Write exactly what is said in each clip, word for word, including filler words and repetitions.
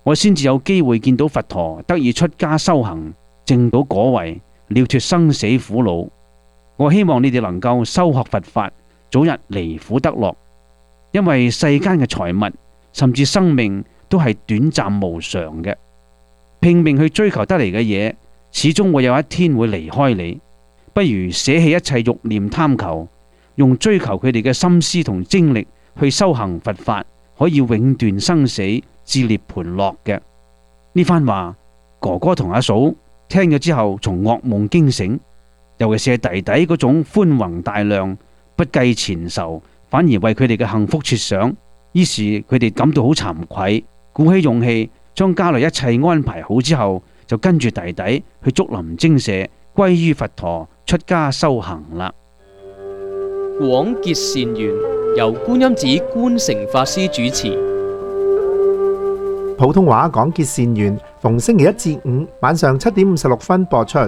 我先至有機會見到佛陀得以出家修行，證到果位，了脫生死苦惱。我希望你哋能夠修學佛法，早日離苦得樂。因為世間嘅財物甚至生命都係短暫無常嘅，拼命去追求得嚟嘅嘢，始終會有一天會離開你。不如捨棄一切慾念貪求，用追求佢哋嘅心思同精力去修行佛法，可以永斷生死，至涅槃樂嘅。呢番話，哥哥同阿嫂聽咗之後，從噩夢驚醒。尤其是係弟弟嗰種寬宏大量，不計前仇，反而為佢哋嘅幸福設想。於是佢哋感到好慚愧，鼓起勇氣，將家裏一切安排好之後，就跟住弟弟去竹林精舍，歸於佛陀，出家修行啦。 廣結善緣，由觀音寺觀誠法師主持。 普通話廣結善緣，逢星期一至五晚上七點五十六分播出。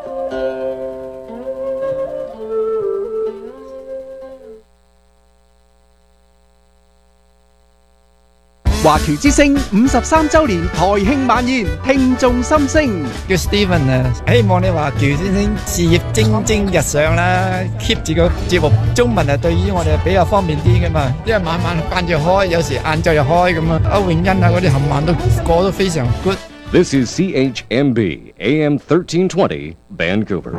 華僑之聲五十三周年台慶晚宴，聽眾心聲。 叫 Steven 啊，希望你華僑之聲事業蒸蒸日上啦 ，keep 住個節目。中文啊，對於我哋比較方便啲噶嘛，因為晚晚間住開，有時晏晝又開咁啊。歐永欣啊，嗰啲冚唪唥都過得非常 good。 This is C H M B A M thirteen twenty Vancouver。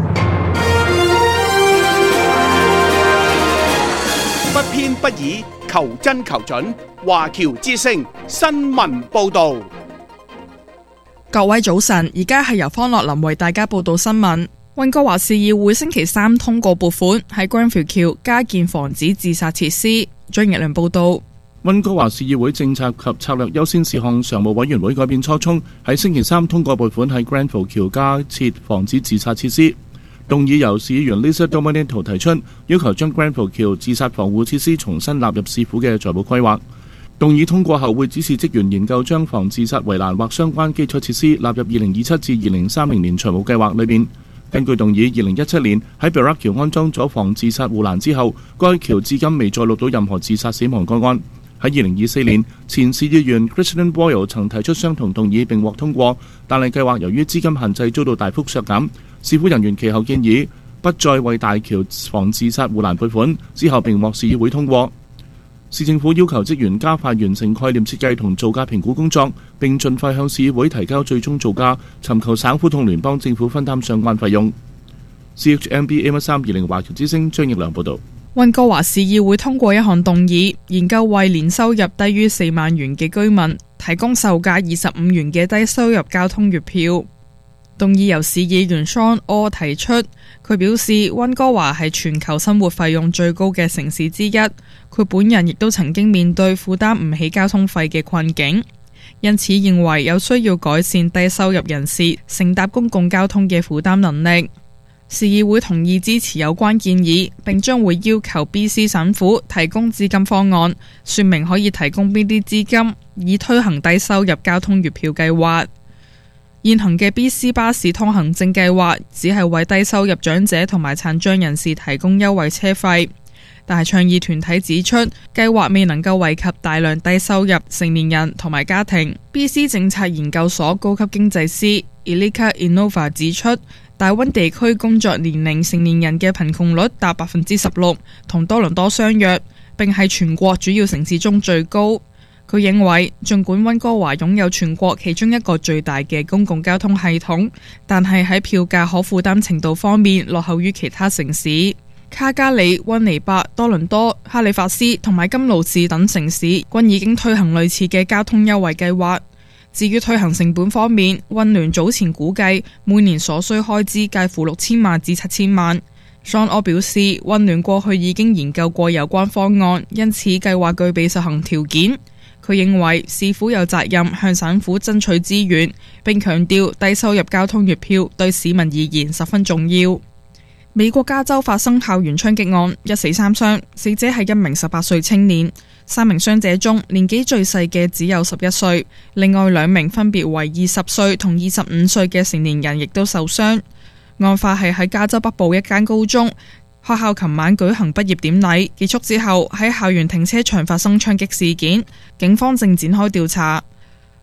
不偏不倚，求真求準。華僑之聲新聞報道。 各位早晨，而家係由方樂林為大家報道新聞。溫哥華市議會星期三通過撥款喺 Granville 橋加建防止自殺設施。張日良報道。 溫哥華市議會政策及策略優先事項常務委員會改變初衷，喺星期三通過撥款喺 Granville 橋加設防止自殺設施。動議由市議員 Lisa Dominento 提出，要求將 Granville 橋自殺防護設施重新納入市府嘅財務規劃。動議通過後會指示職員研究將防自殺圍欄或相關基礎設施納入二零二七至二零三零年財務計劃裏邊。根據動議，二零一七年喺 Barrack 橋安裝咗防自殺護欄之後，該橋至今未再錄到任何自殺死亡個案。喺二零二四年，前市議員 Christian Boyle 曾提出相同動議並獲通過，但係計劃由於資金限制遭到大幅削減。市府人員其後建議不再為大橋防自殺護欄撥款，之後並獲市議會通過。市政府要求職員加快完成概念設計同造價評估工作，並盡快向市議會提交最終造價，尋求省府同聯邦政府分擔相關費用。C H M B A M 三二零華僑之聲張奕良報道。 溫哥華市議會通過一項動議，研究為年收入低於四萬元嘅居民提供售價二十五元嘅低收入交通月票。動議由市議員 Sean Orr 提出，佢表示溫哥華係全球生活費用最高嘅城市之一，佢本人亦都曾經面對負擔唔起交通費嘅困境，因此認為有需要改善低收入人士乘搭公共交通嘅負擔能力。市議會同意支持有關建議，並將會要求 B C 省府提供資金方案，說明可以提供邊啲資金，以推行低收入交通月票計劃。現行嘅 B C 巴士通行證計劃只係為低收入長者同埋殘障人士提供優惠車費，但係倡議團體指出，計劃未能夠惠及大量低收入成年人同埋家庭。B C 政策研究所高級經濟師 Elika Innova 指出，大溫地區工作年齡成年人嘅貧窮率達百分之十六，同多倫多相若，並係全國主要城市中最高。佢認為，儘管溫哥華擁有全國其中一個最大嘅公共交通系統，但係喺票價可負擔程度方面落後於其他城市。卡加里、溫尼伯、多倫多、哈利法斯同埋金盧士等城市均已經推行類似嘅交通優惠計劃。至於推行成本方面，溫聯早前估計每年所需開支介乎六千萬至七千萬。Sean Orr 表示，溫聯過去已經研究過有關方案，因此計劃具備實行條件。佢認為市府有責任向省府爭取資源，並強調低收入交通月票對市民而言十分重要。美國加州發生校園槍擊案，一死三傷，死者係一名十八歲青年，三名傷者中年紀最細嘅只有十一歲，另外兩名分別為二十歲同二十五歲嘅成年人亦都受傷。案發係喺加州北部一間高中。學校琴晚舉行畢業典禮，結束之後喺校園停車場發生槍擊事件，警方正展開調查。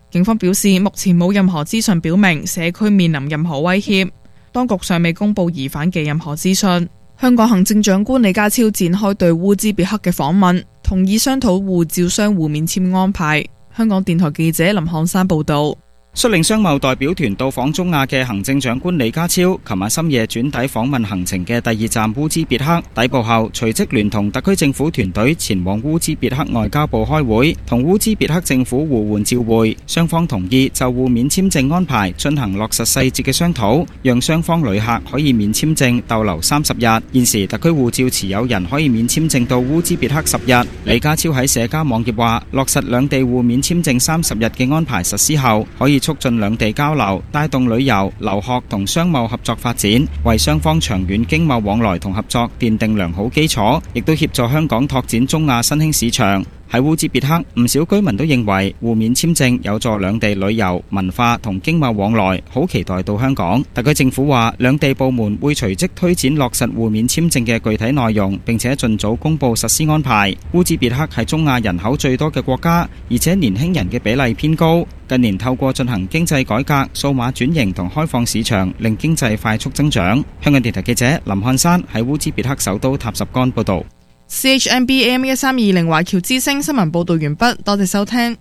警方表示，目前冇任何資訊表明社區面臨任何威脅，當局尚未公布疑犯嘅任何資訊。香港行政長官李家超展開對烏茲別克嘅訪問，同意商討護照商戶免簽安排。香港電台記者林漢山報道。 率領商貿代表團到訪中亞嘅行政長官李家超，琴晚深夜轉抵訪問行程嘅第二站烏茲別克，抵埗後隨即聯同特區政府團隊前往烏茲別克外交部開會，同烏茲別克政府互換照會，雙方同意就互免簽證安排進行落實細節嘅商討，讓雙方旅客可以免簽證逗留三十日。現時特區護照持有人可以免簽證到烏茲別克十日。李家超喺社交網頁話，落實兩地互免簽證三十日嘅安排實施後，可以促進兩地交流，帶動旅遊、留學同商貿合作發展，為雙方長遠經貿往來同合作奠定良好基礎，亦都協助香港拓展中亞新興市場。喺烏茲別克，唔少居民都認為互免簽證有助兩地旅遊、文化同經貿往來，好期待到香港。特區政府話，兩地部門會隨即推展落實互免簽證嘅具體內容，並且盡早公布實施安排。烏茲別克係中亞人口最多嘅國家，而且年輕人嘅比例偏高。近年透過進行經濟改革、數碼轉型同開放市場，令經濟快速增長。香港電台記者林漢山喺烏茲別克首都塔什干報導。 C H N B A M 一三二零華僑之聲新聞報道完畢，多謝收聽。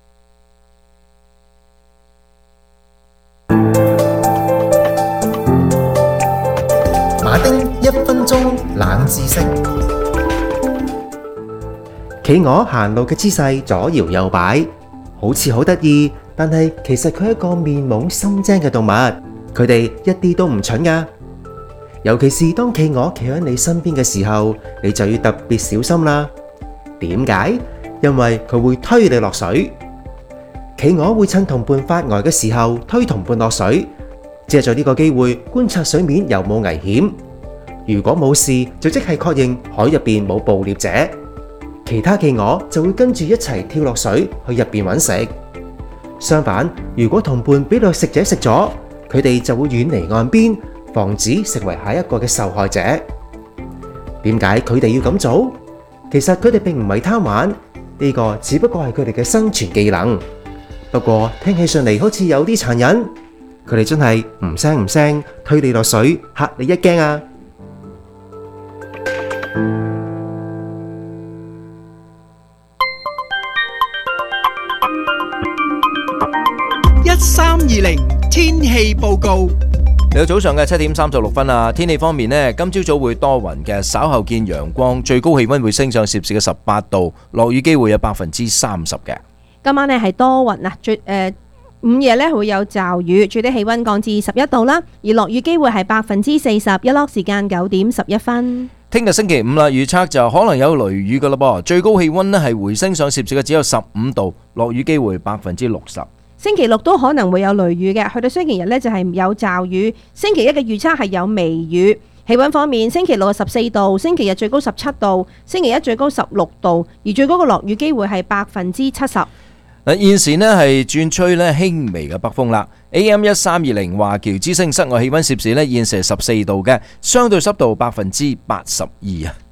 馬丁一分鐘冷知識。企鵝行路嘅姿勢左搖右擺，好似好得意，但係其實佢係一個面懵心精嘅動物，佢哋一啲都唔蠢㗎。尤其是當企鵝企喺你身邊嘅時候，你就要特別小心啦。點解？因為佢會推你落水。企鵝會趁同伴發呆嘅時候推同伴落水，借助呢個機會觀察水面有冇危險。如果冇事，就即係確認海入邊冇捕獵者。其他企鵝就會跟住一齊跳落水去入邊揾食。相反，如果同伴俾掠食者食咗，佢哋就會遠離岸邊，防止成為下一個嘅受害者。點解佢哋要咁做？其實佢哋並唔係貪玩，呢個只不過係佢哋嘅生存技能。不過聽起上嚟好似有啲殘忍，佢哋真係唔聲唔聲推你落水，嚇你一驚啊！ 一三二零天氣報告。 嚟到早上嘅七點三十六分啊！天氣方面呢，今朝早會多雲嘅，稍後見陽光，最高氣溫會升上攝氏嘅十八度，落雨機會有百分之三十嘅。 今晚呢係多雲啊，最誒午夜呢會有驟雨，最低氣溫降至十一度啦，而落雨機會係百分之四十，日落時間九點十一分。 聽日星期五啦，預測就可能有雷雨噶啦噃，最高氣溫呢係回升上攝氏嘅只有十五度，落雨機會百分之六十。 星期六都可能會有雷雨嘅，去到星期日呢就係有驟雨。星期一嘅預測係有微雨。氣溫方面，星期六十四度，星期日最高十七度，星期一最高十六度，而最高嘅落雨機會係百分之七十。 嗱，現時呢係轉吹呢輕微嘅北風啦。A M 一三二零華僑之聲室外氣溫攝氏呢現時係十四度嘅，相對濕度百分之八十二啊。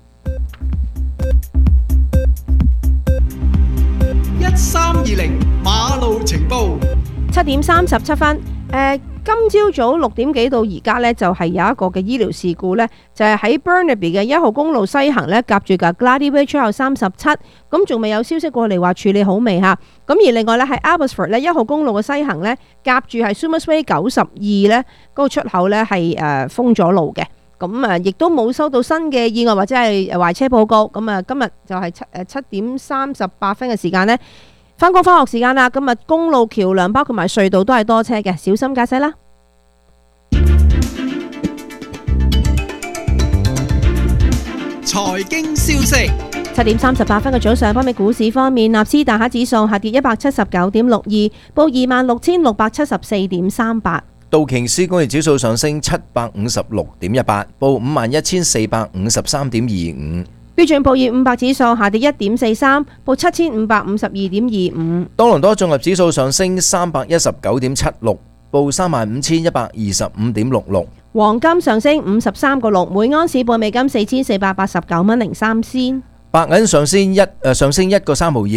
一三二零馬路情報， 七點三十七分。誒，今朝早六點幾到而家呢，就係有一個嘅醫療事故呢，就係喺 Burnaby 嘅一號公路西行呢，夾住架 Gladyway 出口三十七，咁仲未有消息過嚟話處理好未嚇？咁而另外呢，喺 Abbotsford 呢一號公路嘅西行呢，夾住係 Sumas Way 九十二呢嗰個出口呢係誒封咗路嘅。咁啊，亦都冇收到新嘅意外或者係壞車報告。咁啊，今日就係七誒七點三十八分嘅時間呢，返工返學時間啦。今日公路橋梁包括埋隧道都係多車嘅，小心駕駛啦。 財經消息， 七點三十八分嘅早上，北美股市方面，納斯達克指數下跌一百七十九點六二，報二萬六千六百七十四點三八。 道瓊斯工業指數上升七百五十六點一八，報五萬一千四百五十三點二五。 標準普爾五百指數下跌一點四三，報七千五百五十二點二五。 多倫多綜合指數上升三百一十九點七六，報三萬五千一百二十五點六六。 黃金上升五十三個六，每安士報美金四千四百八十九蚊零三仙。 白銀上升一誒上升一個三毫二，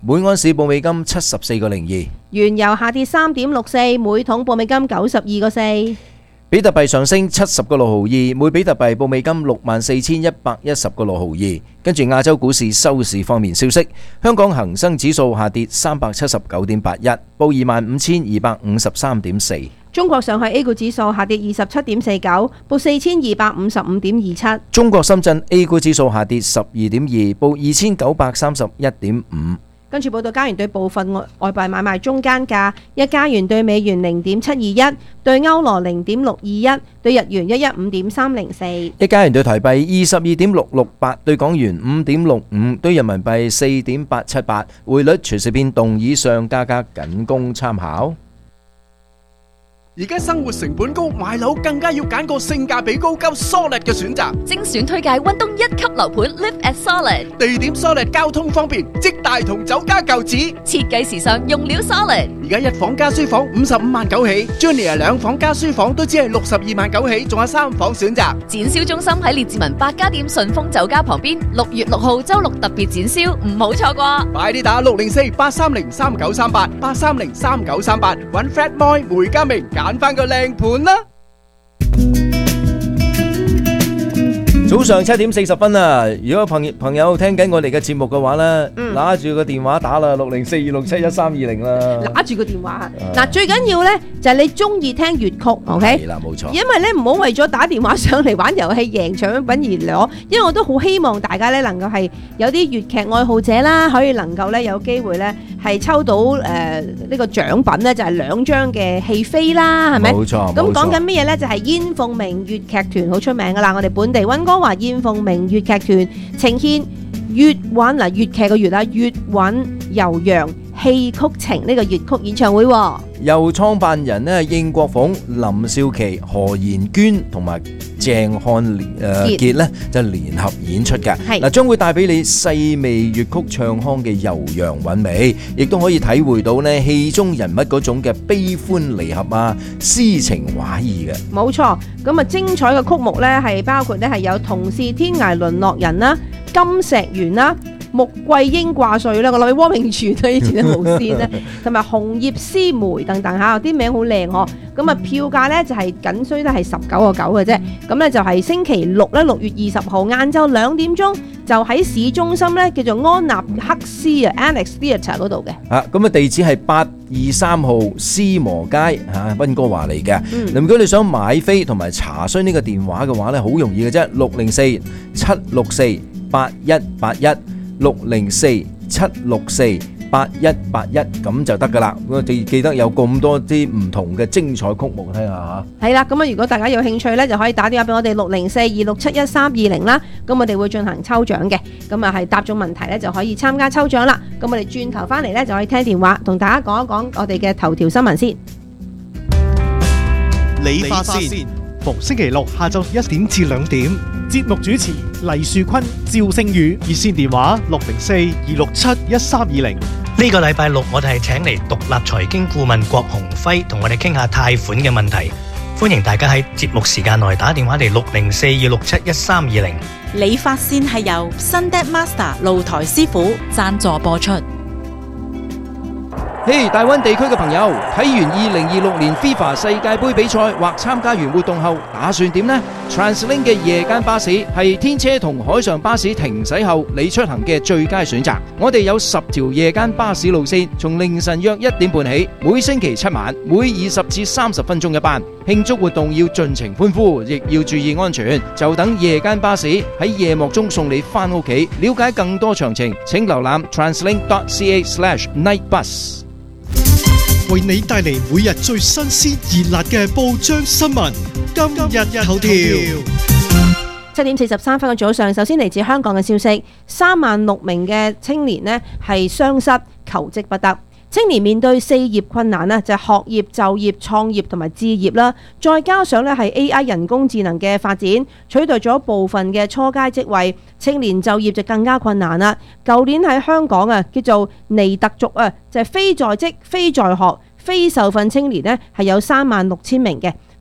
每盎司報美金七十四個零二。 原油下跌三點六四，每桶報美金九十二個四。 比特幣上升七十個六毫二，每比特幣報美金六萬四千一百一十個六毫二。跟住亞洲股市收市方面消息，香港恒生指數下跌三百七十九點八一，報二萬五千二百五十三點四。 中國上海 A 股指數下跌二十七點四九，報四千二百五十五點二七。 中國深圳 A 股指數下跌十二點二，報二千九百三十一點五。 跟住報道加元對部分外外幣買賣中間價：一加元對美元零點七二一，對歐羅零點六二一，對日元一一五點三零四。 一加元對台幣二十二點六六八，對港元五點六五，對人民幣四點八七八。匯率隨時變動，以上價格僅供參考。 而家生活成本高，買樓更加要揀個性價比高、夠 solid 嘅選擇。 精選推介溫東一級樓盤 Live at Solid， 地點 solid， 交通方便，即大同酒家舊址。 設計時尚，用料 solid。 而家一房加書房五十五萬九起 ，Junior 兩房加書房都只係六十二萬九起，仲有三房選擇。 展銷中心喺列治文百家店順豐酒家旁邊，六月六號周六特別展銷，唔好錯過。 快啲打六零四八三零三九三八八三零三九三八，揾 Fred Moy 梅家明揀翻個靚盤啦！ 早上七點四十分啊！如果朋朋友聽緊我哋嘅節目嘅話呢，拿住個電話打啦，六零四二六七一三二零啦。 拿住個電話嗱，最緊要呢就係你中意聽粵曲 ，OK？ 係啦，冇錯。 因為咧唔好為咗打電話上嚟玩遊戲贏獎品而攞，因為我都好希望大家咧能夠係有啲粵劇愛好者啦，可以能夠咧有機會咧係抽到誒呢個獎品咧，就係兩張嘅戲飛啦，係咪？ 冇錯。 咁講緊乜嘢咧？就係燕鳳鳴粵劇團好出名噶啦，我哋本地溫哥華燕鳳鳴粵劇團呈現粵韻嗱粵劇嘅粵啊，粵韻悠揚戲曲情呢個粵曲演唱會。 由創辦人咧應國鳳、林少琪、何妍娟同埋鄭漢誒傑咧就聯合演出嘅。嗱，將會帶俾你細味粵曲唱腔嘅悠揚韻味，亦都可以體會到咧戲中人物嗰種嘅悲歡離合啊、詩情畫意嘅。 冇錯，咁啊精彩嘅曲目咧係包括咧係有同是天涯淪落人啦、金石緣啦、穆桂英掛帥啦，我諗起汪明荃啊，以前嘅無線咧，同埋紅葉詩梅等等嚇，啲名好靚嗬。咁啊票價咧就係僅需得係十九個九嘅啫。咁咧就係星期六咧六月二十號晏晝兩點鐘，就喺市中心咧叫做安納克斯啊 Annex Theatre 嗰度嘅。啊， 咁啊地址係八二三號斯磨街嚇，溫哥華嚟嘅。嗯，如果你想買飛同埋查詢呢個電話嘅話咧，好容易嘅啫，六零四七六四八一八一。六零四七六四八一八一咁就得噶啦。我哋記得有咁多啲唔同嘅精彩曲目聽下嚇。 係啦，咁啊，如果大家有興趣咧，就可以打電話俾我哋六零四二六七一三二零啦。咁我哋會進行抽獎嘅。咁啊，係答中問題咧就可以參加抽獎啦。咁我哋轉頭翻嚟咧就可以聽電話，同大家講一講我哋嘅頭條新聞先。 理髮線，逢星期六下晝一點至兩點。節目主持黎樹坤、趙星宇，熱線電話六零四二六七一三二零。 呢個禮拜六我哋係請嚟獨立財經顧問郭鴻輝，同我哋傾下貸款嘅問題。歡迎大家喺節目時間內打電話嚟六零四二六七一三二零。 理髮線係由 Sunday Master 露台師傅贊助播出。 嘿，大灣地區嘅朋友，睇完二零二六年 FIFA 世界盃比賽或參加完活動後，打算點呢？ TransLink 嘅夜間巴士係天車同海上巴士停駛後你出行嘅最佳選擇。我哋有十條夜間巴士路線，從凌晨約一點半起，每星期七晚，每二十至三十分鐘一班。慶祝活動要盡情歡呼，亦要注意安全。就等夜間巴士喺夜幕中送你返屋企。了解更多詳情，請瀏覽 translink dot c a slash night bus。 為你帶嚟每日最新鮮熱辣嘅報章新聞，今日頭條。 七點四十三分嘅早上，首先嚟自香港嘅消息，三萬六名嘅青年呢係雙失，求職不得。青年面對四業困難呢就係學業、就業、創業同埋置業啦，再加上呢係 A I 人工智能嘅發展，取代咗部分嘅初階職位，青年就業就更加困難啦。舊年喺香港啊，叫做尼特族啊，就係非在職、非在學、非受訓青年呢係有三萬六千名嘅。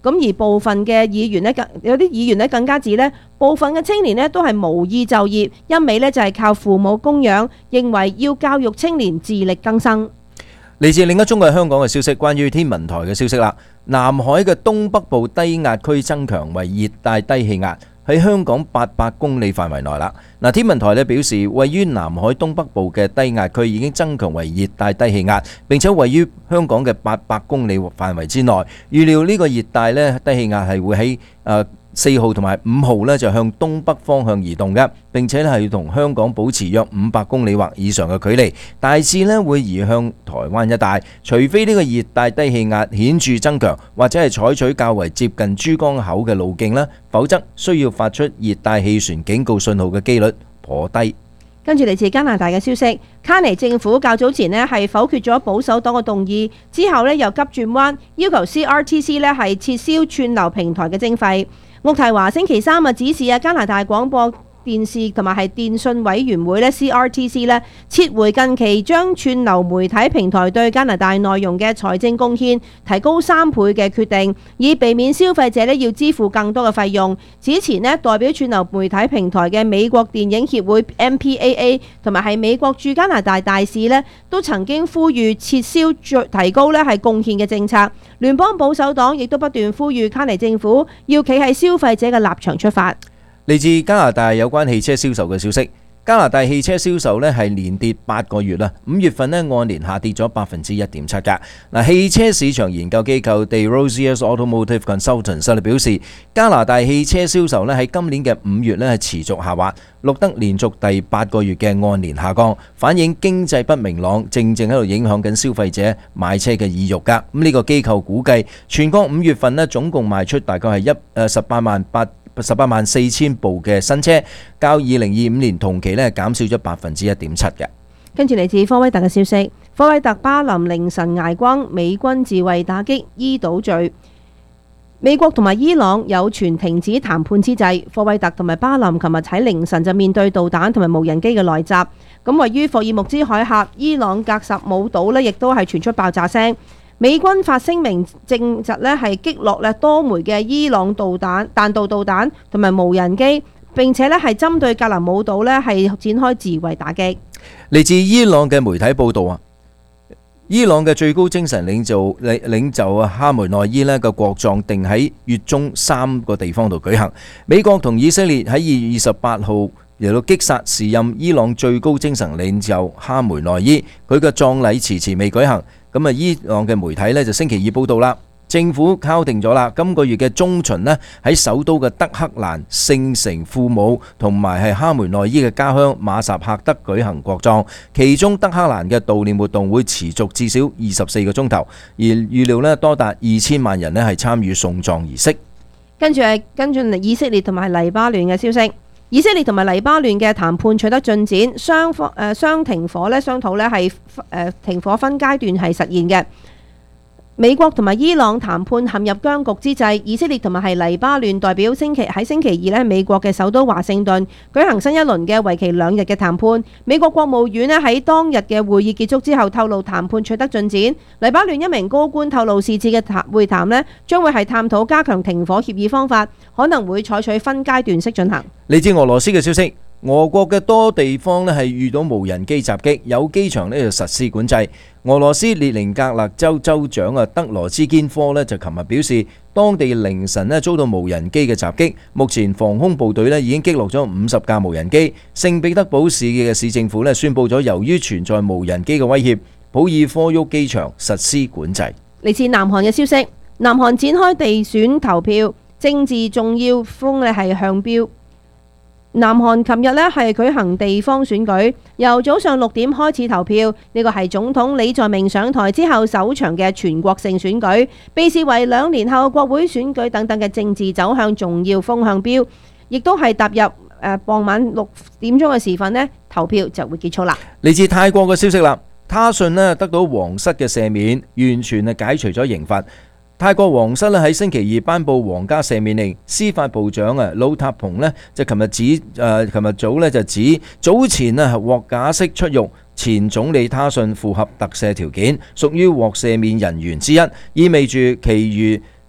咁而部分嘅議員呢，有啲議員呢更加指呢，部分嘅青年呢都係無意就業，一味呢就係靠父母供養，認為要教育青年自力更生。 嚟自另一宗嘅香港嘅消息，關於天文台嘅消息啦。南海嘅東北部低壓區增強為熱帶低氣壓，喺香港八百公里範圍內啦。嗱，天文台咧表示，位於南海東北部嘅低壓區已經增強為熱帶低氣壓，並且位於香港嘅八百公里範圍之內。預料呢個熱帶咧低氣壓係會喺誒四號同埋五號咧就向東北方向移動嘅，並且係同香港保持約五百公里或以上嘅距離，大致咧會移向台灣一帶。除非呢個熱帶低氣壓顯著增強，或者係採取較為接近珠江口嘅路徑啦，否則需要發出熱帶氣旋警告信號嘅機率頗低。 跟住嚟自加拿大嘅消息，卡尼政府較早前呢係否決咗保守黨嘅動議，之後呢又急轉彎，要求 C R T C 呢係撤銷串流平台嘅徵費。渥太華星期三啊指示啊加拿大廣播電視同埋係電訊委員會咧 C R T C 咧撤回近期將串流媒體平台對加拿大內容嘅財政貢獻提高三倍嘅決定，以避免消費者咧要支付更多嘅費用。此前咧代表串流媒體平台嘅美國電影協會 M P A A 同埋係美國駐加拿大大使咧都曾經呼籲撤銷提高咧係貢獻嘅政策。聯邦保守黨亦都不斷呼籲卡尼政府要企喺消費者嘅立場出發。 嚟自加拿大有關汽車銷售嘅消息，加拿大汽車銷售呢係連跌八個月啦，五月份呢按年下跌咗百分之一點七㗎。嗱，汽車市場研究機構 De Rosiers Automotive Consultants 表示，加拿大汽車銷售呢喺今年嘅五月呢係持續下滑，錄得連續第八個月嘅按年下降，反映經濟不明朗，正正喺度影響緊消費者買車嘅意欲㗎。咁呢個機構估計，全國五月份呢總共賣出大概係一誒十八萬八。十八萬四千部嘅新車，較二零二五年同期咧減少咗百分之一點七嘅。 跟住嚟自科威特嘅消息，科威特巴林凌晨挨轟，美軍自衛打擊伊島嶼。美國同埋伊朗有傳停止談判之際，科威特同埋巴林琴日喺凌晨就面對導彈同埋無人機嘅來襲。咁位於霍爾木茲海峽伊朗格什姆島呢，亦都係傳出爆炸聲。美軍發聲明證實咧係擊落咧多枚嘅伊朗導彈、彈道導彈同埋無人機，並且咧係針對格林姆島咧係展開自衛打擊。 嚟自伊朗嘅媒體報導啊，伊朗嘅最高精神領袖領領袖啊哈梅內伊咧嘅國葬定喺月中三個地方度舉行。美國同以色列喺二月二十八號嚟到擊殺時任伊朗最高精神領袖哈梅內伊，佢嘅葬禮遲遲未舉行。咁啊，伊朗嘅媒體呢就星期二報道啦，政府敲定咗啦，今個月嘅中旬呢喺首都嘅德黑蘭聖城父母同埋係哈梅內伊嘅家鄉馬薩赫德舉行國葬，其中德黑蘭嘅悼念活動會持續至少二十四個鐘頭，而預料呢多達二千萬人呢係參與送葬儀式。 跟住係跟住以色列同埋黎巴嫩嘅消息。以色列同埋黎巴嫩嘅談判取得進展，雙方誒雙停火咧，商討咧係誒停火分階段係實現嘅。美國同埋伊朗談判陷入僵局之際，以色列同埋係黎巴嫩代表星期喺星期二咧，美國嘅首都華盛頓舉行新一輪嘅為期兩日嘅談判。美國國務院咧喺當日嘅會議結束之後透露談判取得進展。黎巴嫩一名高官透露，是次嘅談會談咧將會係探討加強停火協議方法，可能會採取分階段式進行。 嚟自俄羅斯嘅消息，俄國嘅多地方咧係遇到無人機襲擊，有機場咧就實施管制。俄羅斯列寧格勒州州長啊德羅茲堅科咧就琴日表示，當地凌晨咧遭到無人機嘅襲擊，目前防空部隊咧已經擊落咗五十架無人機。聖彼得堡市嘅市政府咧宣布咗，由於存在無人機嘅威脅，普爾科沃機場實施管制。 嚟自南韓嘅消息，南韓展開地選投票，政治重要風咧係向標。南韓琴日咧係舉行地方選舉，由早上六點開始投票。呢個係總統李在明上台之後首場嘅全國性選舉，被視為兩年後國會選舉等等嘅政治走向重要風向標，亦都係踏入誒傍晚六點鐘嘅時分呢，投票就會結束啦。 嚟自泰國嘅消息啦，他信呢得到皇室嘅赦免，完全係解除咗刑罰。泰國皇室咧喺星期二頒布皇家赦免令，司法部長啊魯塔蓬呢就琴日指誒，琴日早咧就指早前啊獲假釋出獄前總理他信符合特赦條件，屬於獲赦免人員之一，意味住其餘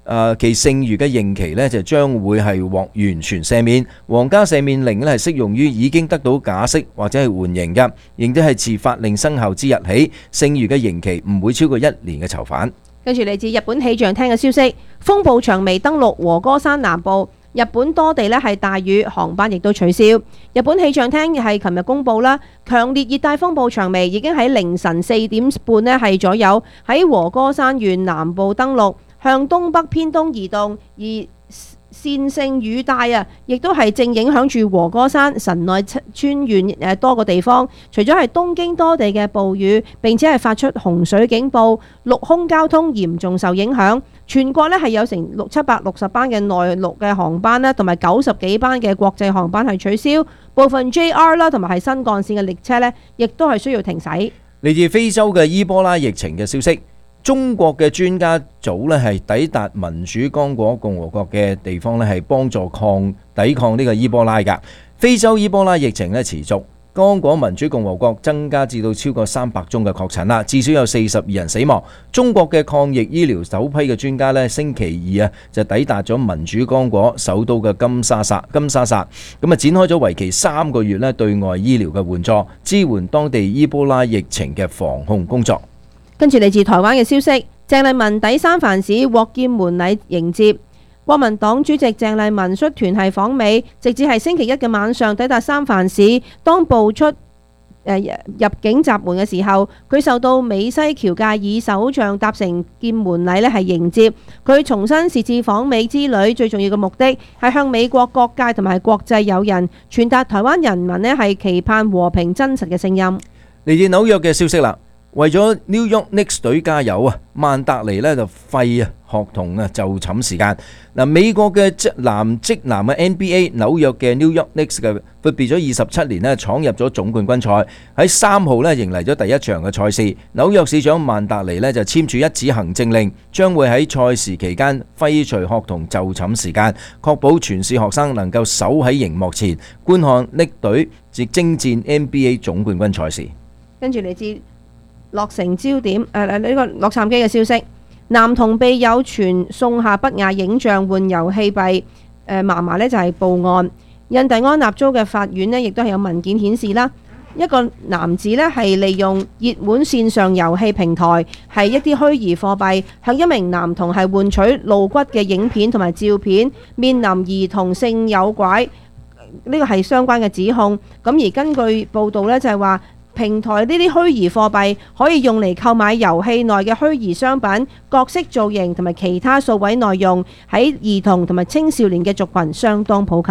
誒其剩餘嘅刑期呢，就將會係獲完全赦免。皇家赦免令呢係適用於已經得到假釋或者係緩刑嘅，亦都係自法令生效之日起，剩餘嘅刑期唔會超過一年嘅囚犯。 跟住嚟自日本氣象廳嘅消息，風暴長尾登陸和歌山南部，日本多地呢係大雨，航班亦都取消。日本氣象廳係琴日公佈啦，強烈熱帶風暴長尾已經喺凌晨四點半呢係左右喺和歌山縣南部登陸，向東北偏東移動，而線性雨帶啊，亦都係正影響住和歌山、神奈川縣誒多個地方。除咗係東京多地嘅暴雨，並且係發出洪水警報，陸空交通嚴重受影響。全國呢係有成六七百六十班嘅內陸嘅航班啦，同埋九十幾班嘅國際航班係取消，部分 J R 啦同埋係新幹線嘅列車呢，亦都係需要停駛。 嚟自非洲嘅伊波拉疫情嘅消息。中國嘅專家組咧係抵達民主剛果共和國嘅地方咧，係幫助抗抵抗呢個伊波拉㗎。非洲伊波拉疫情咧持續，剛果民主共和國增加至到超過三百宗嘅確診啦，至少有四十二人死亡。中國嘅抗疫醫療首批嘅專家咧，星期二啊就抵達咗民主剛果首都嘅金沙薩，金沙薩咁啊展開咗為期三個月咧對外醫療嘅援助，支援當地伊波拉疫情嘅防控工作。 跟住嚟自台灣嘅消息，鄭麗文抵三藩市獲劍門禮迎接。國民黨主席鄭麗文率團係訪美，直至係星期一嘅晚上抵達三藩市。當步出、呃、入境閘門嘅時候，佢受到美西喬介爾首相搭乘劍門禮咧係迎接。佢重申是次訪美之旅最重要嘅目的係向美國各界同埋國際友人傳達台灣人民咧係期盼和平真實嘅聲音。 嚟自紐約嘅消息啦。為咗 New York Knicks 隊加油啊，曼達尼呢就廢啊學童啊就寢時間。嗱，美國嘅男職男嘅 N B A 紐約嘅 New York Knicks 嘅闊別咗二十七年呢，闖入咗總冠軍賽，喺三號呢迎嚟咗第一場嘅賽事。紐約市長曼達尼呢就簽署一紙行政令，將會喺賽事期間廢除學童就寢時間，確保全市學生能夠守喺熒幕前觀看 Knicks 隊即征戰 N B A 總冠軍賽事。 跟住你知。洛城焦點誒誒呢個洛杉磯嘅消息，男童被有傳送下不雅影像換遊戲幣，誒嫲嫲呢就係報案。印第安納州嘅法院呢亦都係有文件顯示啦，一個男子呢係利用熱門線上遊戲平台係一啲虛擬貨幣，向一名男童係換取露骨嘅影片同埋照片，面臨兒童性誘拐，呢個係相關嘅指控。咁而根據報道呢，就係話。平台呢啲虛擬貨幣可以用嚟購買遊戲內嘅虛擬商品、角色造型同埋其他數位內容，喺兒童同埋青少年嘅族群相當普及。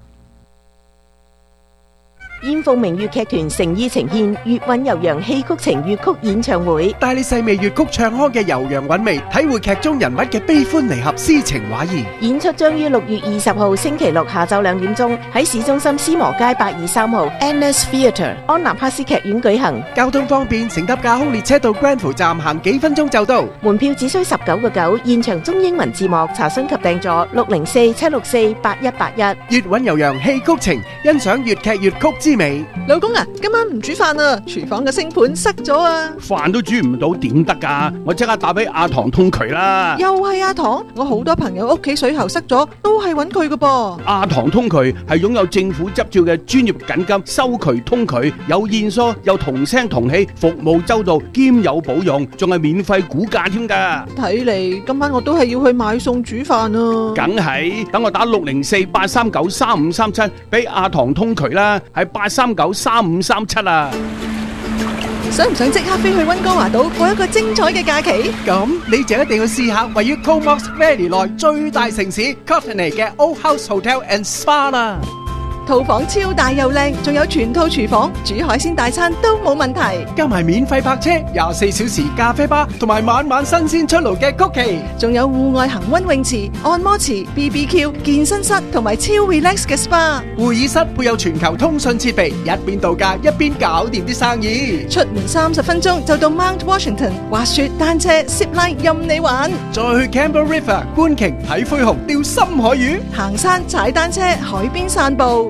燕鳳明粵劇團誠意呈現粵韻悠揚戲曲情粵曲演唱會， 帶你細味粵曲唱腔嘅悠揚韻味，體會劇中人物嘅悲歡離合、詩情畫意。 演出將於六月二十號星期六下晝兩點鐘喺市中心斯摩街八二三號 Annex Theatre 安納帕斯劇院舉行。 交通方便，乘搭架空列車到 Granville 站行幾分鐘就到。 門票只需十九個九，現場中英文字幕，查詢及訂座六零四七六四八一八一。 粵韻悠揚戲曲情，欣賞粵劇粵曲之美。 老公啊，今晚唔煮飯啊，廚房嘅星盤塞咗啊！ 飯都煮唔到點得噶？我即刻打俾阿唐通渠啦！ 又係阿唐，我好多朋友屋企水喉塞咗，都係揾佢噶噃。 阿唐通渠係擁有政府執照嘅專業緊急收渠通渠，有現疏，有同聲同氣，服務周到，兼有保用，仲係免費估價添噶。 睇嚟今晚我都係要去買餸煮飯啊！ 梗係，等我打六零四八三九三五三七俾阿唐通渠啦，係八三九三五三七啊！ 想唔想即刻飛去溫哥華島過一個精彩嘅假期？ 咁你就一定要試下位於 Comox Valley 內最大城市 Courtenay 嘅 Old House Hotel and Spa 啦。 套房超大又靚，仲有全套廚房，煮海鮮大餐都冇問題。 加埋免費泊車、廿四小時咖啡吧，同埋晚晚新鮮出爐嘅曲奇， 仲有戶外恒溫泳池、按摩池、B B Q、健身室同埋超 relax 嘅 S P A。 會議室配有全球通訊設備，一邊度假一邊搞掂啲生意。 出門三十分鐘就到 Mount Washington， 滑雪、單車、zip line 任你玩。 再去 Campbell River 觀鯨睇灰熊、釣深海魚， 行山、踩單車、海邊散步。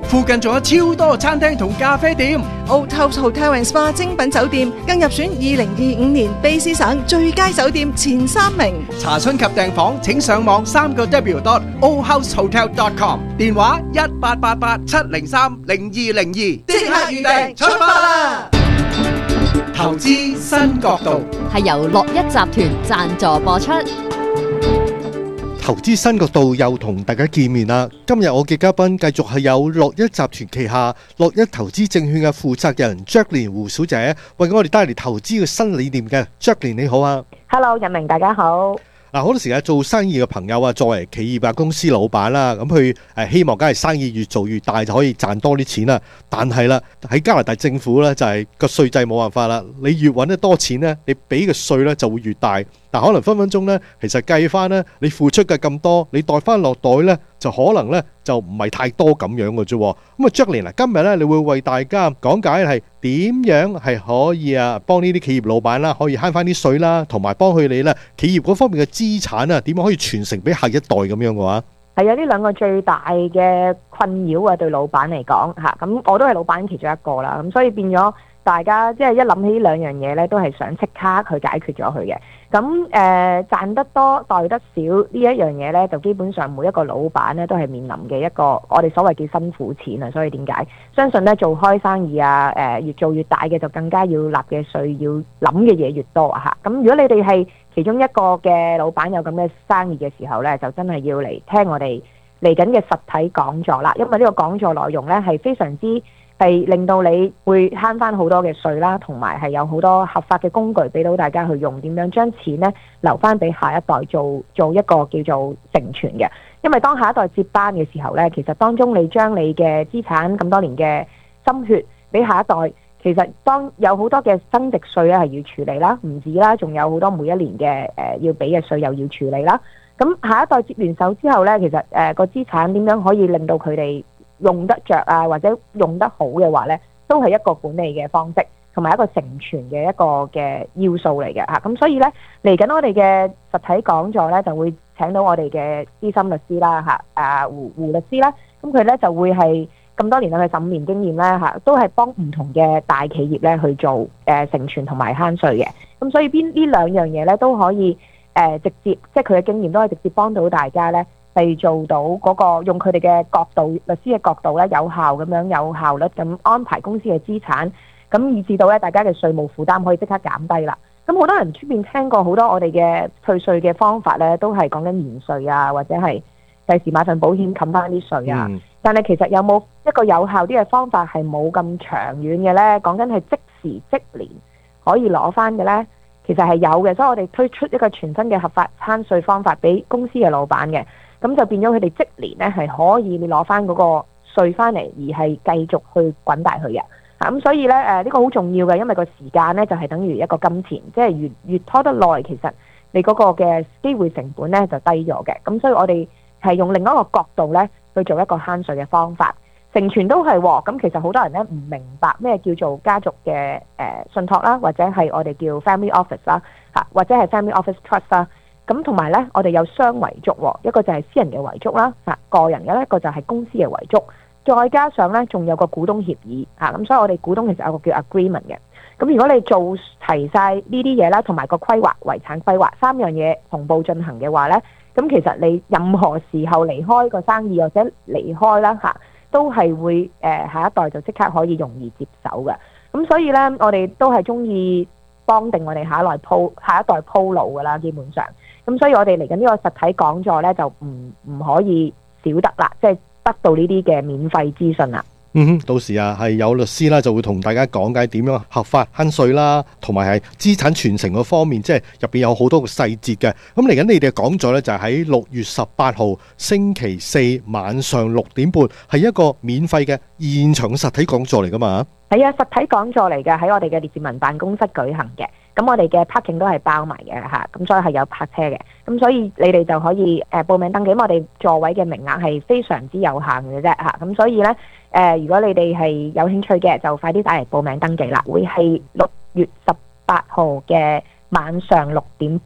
附近仲有超多餐廳同咖啡店。 Old House Hotel and Spa 精品酒店更入選二零二五年卑詩省最佳酒店前三名。 查詢及訂房請上網三個 W dot old house hotel dot com， 電話一八八八七零三零二零二，即刻預訂出發啦！投資新角度係由樂一集團贊助播出。 投資新角度又同大家見面啦！今日我嘅嘉賓繼續係有樂一集團旗下樂一投資證券嘅負責人 Jacqueline 胡小姐，為我哋帶嚟投資嘅新理念嘅。Jacqueline 你好啊 ！Hello， 日明大家好。 嗱，好多時啊，做生意嘅朋友啊，作為企業啊公司老闆啦，咁佢誒希望梗係生意越做越大就可以賺多啲錢啦。但係啦，喺加拿大政府咧就係個稅制冇辦法啦，你越揾得多錢咧，你俾嘅稅咧就會越大。但可能分分鐘咧，其實計翻咧，你付出嘅咁多，你袋翻落袋咧，就可能咧就唔係太多咁樣嘅啫。咁啊 Jacqueline 嗱，今日咧你會為大家講解係點樣係可以啊幫呢啲企業老闆啦，可以慳翻啲稅啦，同埋幫佢哋咧企業嗰方面嘅資產啊，點樣可以傳承俾下一代咁樣嘅話， 係啊，呢兩個最大嘅困擾啊，對老闆嚟講嚇，咁我都係老闆其中一個啦，咁所以變咗大家即係一諗起呢兩樣嘢咧，都係想即刻去解決咗佢嘅。咁誒、呃、賺得多袋得少呢一樣嘢咧，就基本上每一個老闆咧都係面臨嘅一個我哋所謂叫辛苦錢啊。所以點解相信咧做開生意啊誒、呃、越做越大嘅就更加要納嘅稅要諗嘅嘢越多啊嚇。咁如果你哋係其中一個嘅老闆有咁嘅生意嘅時候咧，就真係要嚟聽我哋嚟緊嘅實體講座啦。因為呢個講座內容咧係非常之係令到你會慳翻好多嘅稅啦，同埋係有好多合法嘅工具俾到大家去用，點樣將錢咧留翻俾下一代做做一個叫做承傳嘅。因為當下一代接班嘅時候咧，其實當中你將你嘅資產咁多年嘅心血俾下一代，其實當有好多嘅增值稅咧係要處理啦，唔止啦，仲有好多每一年嘅誒、呃、要俾嘅稅又要處理啦。咁下一代接完手之後咧，其實誒個、呃、資產點樣可以令到佢哋用得着啊，或者用得好嘅話咧，都係一個管理嘅方式，同埋一個承傳嘅一個嘅要素嚟嘅嚇。咁所以咧，嚟緊我哋嘅實體講座咧，就會請到我哋嘅資深律師啦嚇，啊胡胡律師啦。咁佢咧就會係咁多年啦，佢十五年經驗啦嚇，都係幫唔同嘅大企業咧去做誒承傳同埋慳稅嘅。咁所以邊呢兩樣嘢咧都可以誒、呃、直接，即係佢嘅經驗都可以直接幫到大家咧。係做到嗰個用佢哋嘅角度，律師嘅角度咧，有效咁樣有效率咁安排公司嘅資產，咁以至到咧大家嘅稅務負擔可以即刻減低啦。咁好多人出邊聽過好多我哋嘅退稅嘅方法咧，都係講緊延稅啊，或者係第時買份保險冚翻啲稅啊。嗯、但係其實有冇一個有效啲嘅方法係冇咁長遠嘅咧？講緊係即時即年可以攞翻嘅咧，其實係有嘅。所以我哋推出一個全新嘅合法慳稅方法俾公司嘅老闆嘅。咁就變咗佢哋即年咧係可以你攞翻嗰個稅翻嚟，而係繼續去滾大佢嘅。咁、啊、所以咧誒呢個好重要嘅，因為個時間咧就係、是、等於一個金錢，即係越越拖得耐，其實你嗰個嘅機會成本咧就低咗嘅。咁所以我哋係用另一個角度咧去做一個慳稅嘅方法。承傳都係喎，咁其實好多人咧唔明白咩叫做家族嘅誒、呃、信託啦，或者係我哋叫 family office 啦，嚇或者係 family office trust 啦。咁同埋咧，我哋有雙遺囑喎，一個就係私人嘅遺囑啦，嚇個人嘅一個就係公司嘅遺囑，再加上咧仲有個股東協議嚇，咁所以我哋股東其實有個叫 agreement 嘅。咁如果你做齊晒呢啲嘢啦，同埋個規劃遺產規劃三樣嘢同步進行嘅話咧，咁其實你任何時候離開個生意或者離開啦嚇，都係會誒下一代就即刻可以容易接手嘅。咁所以咧，我哋都係中意幫定我哋下一代鋪下一代鋪路噶啦，基本上。咁所以我哋嚟緊呢個實體講座咧，就唔唔可以少得啦，即係得到呢啲嘅免費資訊啦。 嗯哼，到時啊係有律師啦，就會同大家講解點樣合法慳稅啦，同埋係資產傳承嗰方面，即係入邊有好多個細節嘅。咁嚟緊你哋嘅講座咧，就係喺六月十八號星期四晚上六點半，係一個免費嘅現場實體講座嚟噶嘛？ 係啊，實體講座嚟嘅，喺我哋嘅列治文辦公室舉行嘅。咁我哋嘅 parking 都係包埋嘅嚇，咁所以係有泊車嘅。咁所以你哋就可以誒報名登記，我哋座位嘅名額係非常之有限嘅啫嚇。咁所以咧誒，如果你哋係有興趣嘅，就快啲打嚟報名登記啦。會係六月十八號嘅晚上六點半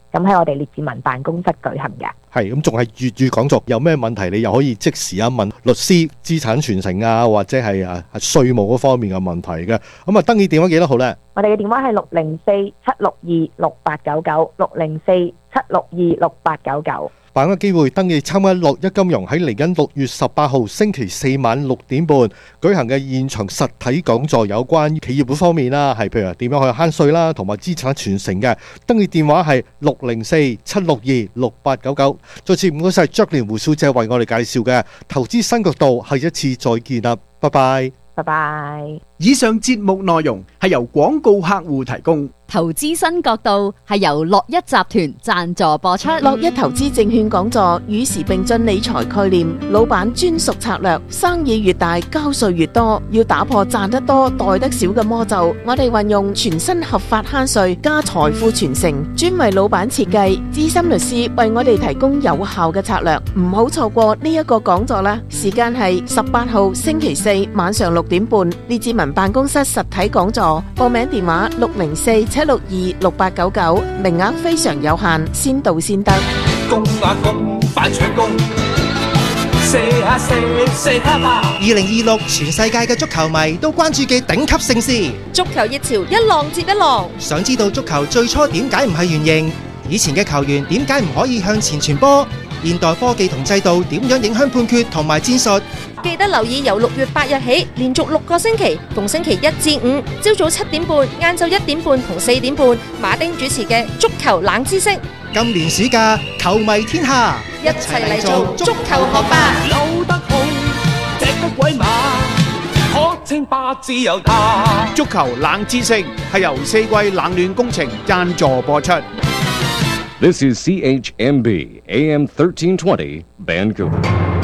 咁喺我哋列治文辦公室舉行嘅。 係咁，仲係粵語講座，有咩問題你又可以即時啊問律師、資產傳承啊，或者係啊稅務嗰方面嘅問題嘅。咁啊，登記電話幾多號呢？ 我哋嘅電話係六零四七六二六八九九，六零四七六二六八九九。 把握機會登記參加樂一金融喺嚟緊六月十八號星期四晚六點半舉行嘅現場實體講座，有關企業嗰方面啦，係譬如點樣去慳稅啦，同埋資產傳承嘅。登記電話係六零四七六二六八九九。再次唔該晒 Jacqueline 胡小姐為我哋介紹嘅投資新角度，下一次再見啦，拜拜。 拜拜。 以上節目內容係由廣告客戶提供。 投資新角度係由樂一集團贊助播出。 樂一投資證券講座與時並進理財概念，老闆專屬策略，生意越大交稅越多，要打破賺得多袋得少嘅魔咒。我哋運用全新合法慳稅加財富傳承，專為老闆設計，資深律師為我哋提供有效嘅策略。唔好錯過呢一個講座啦！時間係十八號星期四晚上六點半，列治文辦公室實體講座。報名電話六零四七六二六八九九，名額非常有限，先到先得。 公啊公，快搶攻！射下射，射他吧！ 二零二六全世界嘅足球迷都關注嘅頂級盛事， 足球熱潮一浪接一浪。 想知道足球最初點解唔係圓形？以前嘅球員點解唔可以向前傳波？現代科技同制度點樣影響判決同埋戰術？ 記得留意由六月八日起，連續六個星期，逢星期一至五，朝早七點半、晏晝一點半同四點半，馬丁主持嘅足球冷知識。 今年暑假，球迷天下， 一齊嚟做足球學霸。 扭得好，踢得鬼馬，可稱霸自由他。 足球冷知識係由四季冷暖工程贊助播出。 This is C H M B A M thirteen twenty Vancouver。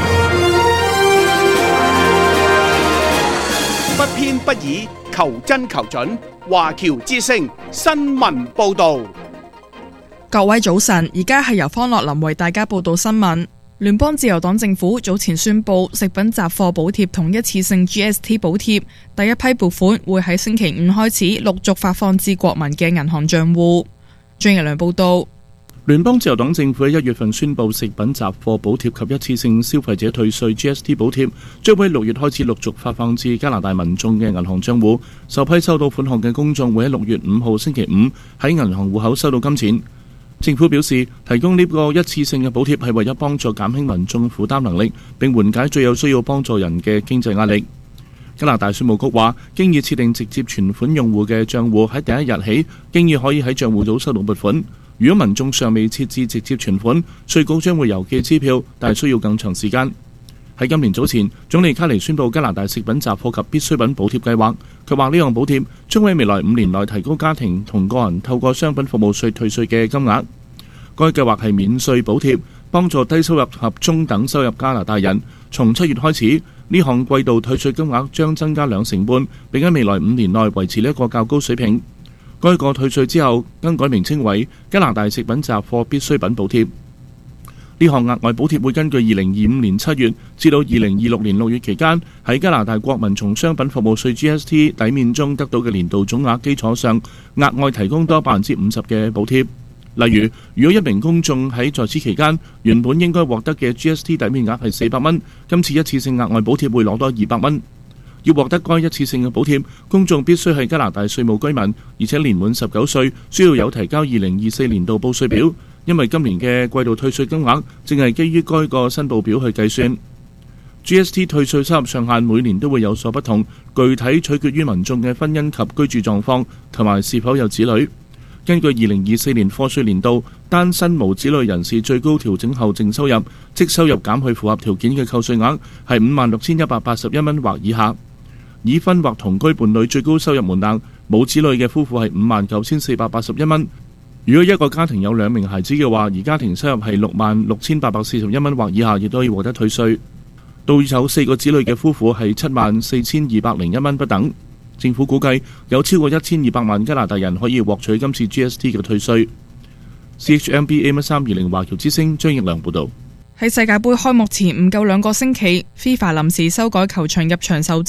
不偏不倚，求真求準。華僑之聲新聞報導。 各位早晨，而家係由方樂林為大家報道新聞。聯邦自由黨政府早前宣布，食品雜貨補貼同一次性 G S T 補貼第一批撥款會喺星期五開始陸續發放至國民嘅銀行賬戶。張日良報道。 聯邦自由黨政府喺一月份宣布食品雜貨補貼及一次性消費者退稅 G S T 補貼，將會喺六月開始陸續發放至加拿大民眾嘅銀行帳戶。首批收到款項嘅公眾會喺六月五號星期五喺銀行戶口收到金錢。政府表示，提供呢個一次性嘅補貼係為咗幫助減輕民眾負擔能力，並緩解最有需要幫助人嘅經濟壓力。加拿大稅務局話，經已設定直接存款用戶嘅帳戶喺第一日起，經已可以喺帳戶組收到撥款。如果民眾尚未設置直接存款，稅局將會郵寄支票，但係需要更長時間。喺今年早前，總理卡尼宣布加拿大食品雜貨及必需品補貼計劃。佢話呢項補貼將會喺未來五年內提高家庭同個人透過商品服務稅退稅嘅金額。該計劃係免稅補貼，幫助低收入及中等收入加拿大人。從七月開始，呢項季度退稅金額將增加兩成半，並喺未來五年內維持呢一個較高水平。該個退稅之後更改名稱為加拿大食品雜貨必需品補貼。呢項額外補貼會根據二零二五年七月至到二零二六年六月期間喺加拿大國民從商品服務稅 G S T 抵免中得到嘅年度總額基礎上，額外提供多百分之五十嘅補貼。例如，如果一名公眾喺在此期間原本應該獲得嘅 G S T 抵免額係四百蚊，今次一次性額外補貼會攞多二百蚊。要獲得該一次性嘅補貼，公眾必須係加拿大稅務居民，而且年滿十九歲，需要有提交二零二四年度報稅表。因為今年嘅季度退稅金額正係基於該個申報表去計算。G S T 退稅收入上限每年都會有所不同，具體取決於民眾嘅婚姻及居住狀況同埋是否有子女。根據二零二四年課稅年度單身無子女人士最高調整後淨收入，即收入減去符合條件嘅扣稅額係五萬六千一百八十一蚊或以下。已婚或同居伴侶最高收入門檻，冇子女嘅夫婦係五萬九千四百八十一蚊。如果一個家庭有兩名孩子嘅話，而家庭收入係六萬六千八百四十一蚊或以下，亦都可以獲得退稅。到有四個子女嘅夫婦係七萬四千二百零一蚊不等。政府估計有超過一千二百萬加拿大人可以獲取今次 G S T 嘅退稅。C H M B A M 三二零華僑之聲張奕良報導。 喺世界盃開幕前唔夠兩個星期，FIFA 臨時修改球場入場守則。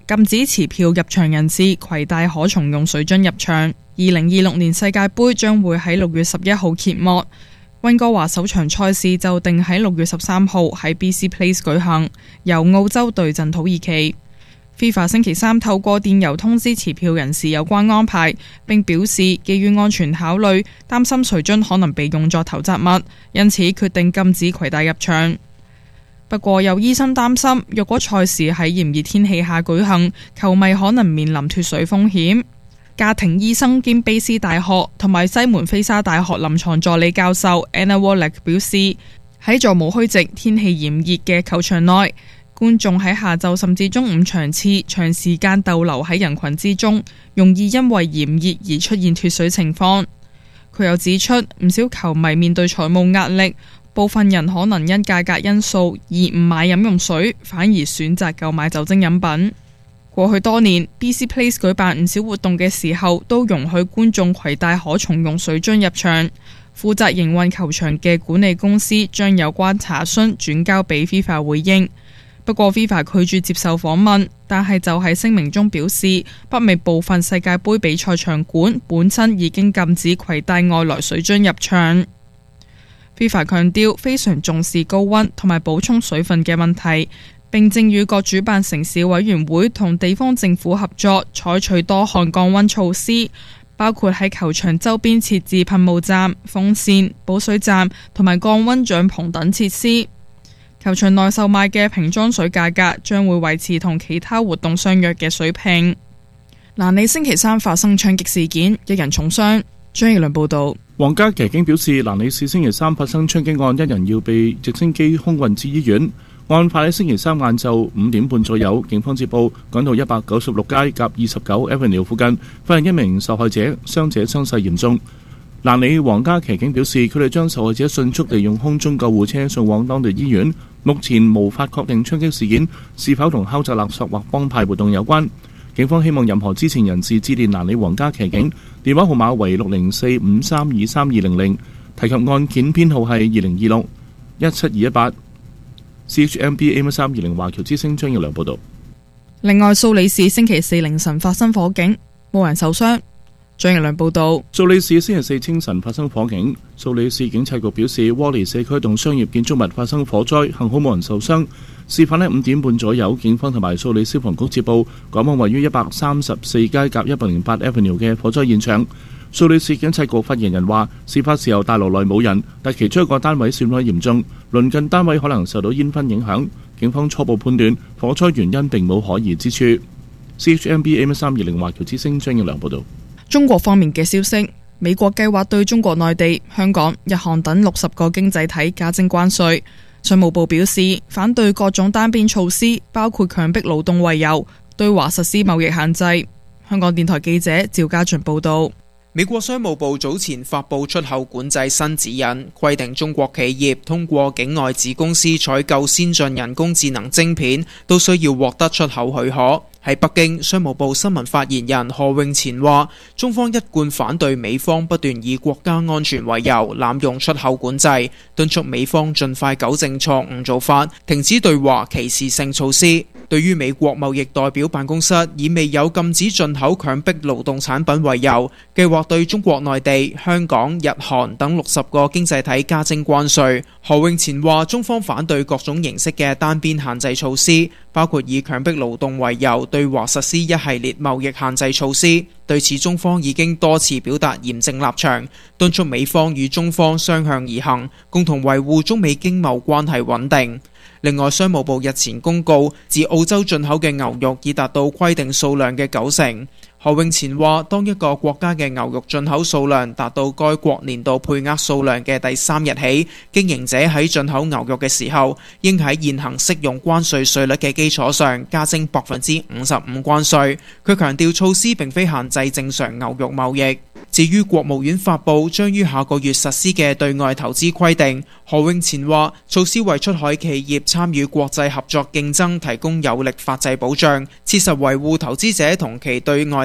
禁止持票入場人士攜帶可重用水樽入場。二零二六年世界盃將會喺六月十一號揭幕，溫哥華首場賽事就定喺六月十三號喺 B C Place 舉行，由澳洲對陣土耳其。FIFA 星期三透過電郵通知持票人士有關安排，並表示基於安全考慮，擔心水樽可能被用作投擲物，因此決定禁止攜帶入場。不過有醫生擔心，若果賽事喺炎熱天氣下舉行，球迷可能面臨脫水風險。家庭醫生兼卑斯大學同埋西門菲沙大學臨床助理教授 Anna Wallach 表示，喺座無虛席、天氣炎熱嘅球場內，觀眾喺下晝甚至中午場次長時間逗留喺人群之中，容易因為炎熱而出現脫水情況。佢又指出，唔少球迷面對財務壓力，部分人可能因價格因素而唔買飲用水，反而選擇購買酒精飲品。過去多年 B C Place 舉辦唔少活動嘅時候，都容許觀眾攜帶可重用水樽入場。負責營運球場嘅管理公司將有關查詢轉交俾 FIFA 回應。不過 FIFA 拒絕接受訪問，但係就喺聲明中表示，北美部分世界盃比賽場館本身已經禁止攜帶外來水樽入場。FIFA 強調非常重視高溫同埋補充水分嘅問題，並正與各主辦城市委員會同地方政府合作，採取多項降溫措施，包括喺球場周邊設置噴霧站、風扇、補水站同埋降溫帳篷等設施。球場內售賣嘅瓶裝水價格將會維持同其他活動相若嘅水平。蘭里星期三發生槍擊事件，一人重傷。張奕良報道。 皇家騎警表示，蘭里市星期三發生槍擊案，一人要被直升機空運至醫院。案發喺星期三晏晝五點半左右，警方接報趕到一百九十六街夾二十九 Avenue 附近，發現一名受害者，傷者傷勢嚴重。蘭里皇家騎警表示，佢哋將受害者迅速地用空中救護車送往當地醫院。目前無法確定槍擊事件是否同敲詐勒索或幫派活動有關。警方希望任何知情人士致電蘭里皇家騎警，電話號碼為六零四五三二三二零零，提及案件編號係二零二六一七二一八。C H M B A M 三二零華僑之聲張耀良報道。 另外，蘇里市星期四凌晨發生火警，冇人受傷。張奕良報道， 蘇里市星期四清晨發生火警。蘇里市警察局表示，窩利社區同商業建築物發生火災，幸好冇人受傷。事發喺五點半左右，警方同埋蘇里消防局接報，趕往位於一百三十四街夾一百零八 Avenue 嘅火災現場。蘇里市警察局發言人話，事發時候大樓內冇人，但其中一個單位損毀嚴重，鄰近單位可能受到煙燻影響。警方初步判斷火災原因並冇可疑之處。C H M B A M 三二零華僑之聲張耀良報道。 中國方面嘅消息，美國計劃對中國內地、香港、日韓等六十個經濟體加徵關稅。商務部表示，反對各種單邊措施，包括強迫勞動為由對華實施貿易限制。香港電台記者趙家俊報道。 美國商務部早前發布出口管制新指引，規定中國企業通過境外子公司採購先進人工智能晶片，都需要獲得出口許可。喺北京，商務部新聞發言人何永前話，中方一貫反對美方不斷以國家安全為由濫用出口管制，敦促美方盡快糾正錯誤做法，停止對華歧視性措施。對於美國貿易代表辦公室以未有禁止進口強迫勞動產品為由，計劃對中國內地、香港、日韓等六十個經濟體加徵關稅。何永前話，中方反對各種形式嘅單邊限制措施，包括以強迫勞動為由對華實施一系列貿易限制措施。對此，中方已經多次表達嚴正立場，敦促美方與中方相向而行，共同維護中美經貿關係穩定。另外，商務部日前公告，自澳洲進口嘅牛肉已達到規定數量嘅九成。何永前話，當一個國家嘅牛肉進口數量達到該國年度配額數量嘅第三日起，經營者喺進口牛肉嘅時候，應喺現行適用關稅稅率嘅基礎上加徵百分之五十五關稅。佢強調措施並非限制正常牛肉貿易。至於國務院發布將於下個月實施嘅對外投資規定，何永前話，措施為出海企業參與國際合作競爭提供有力法制保障，切實維護投資者同其對外投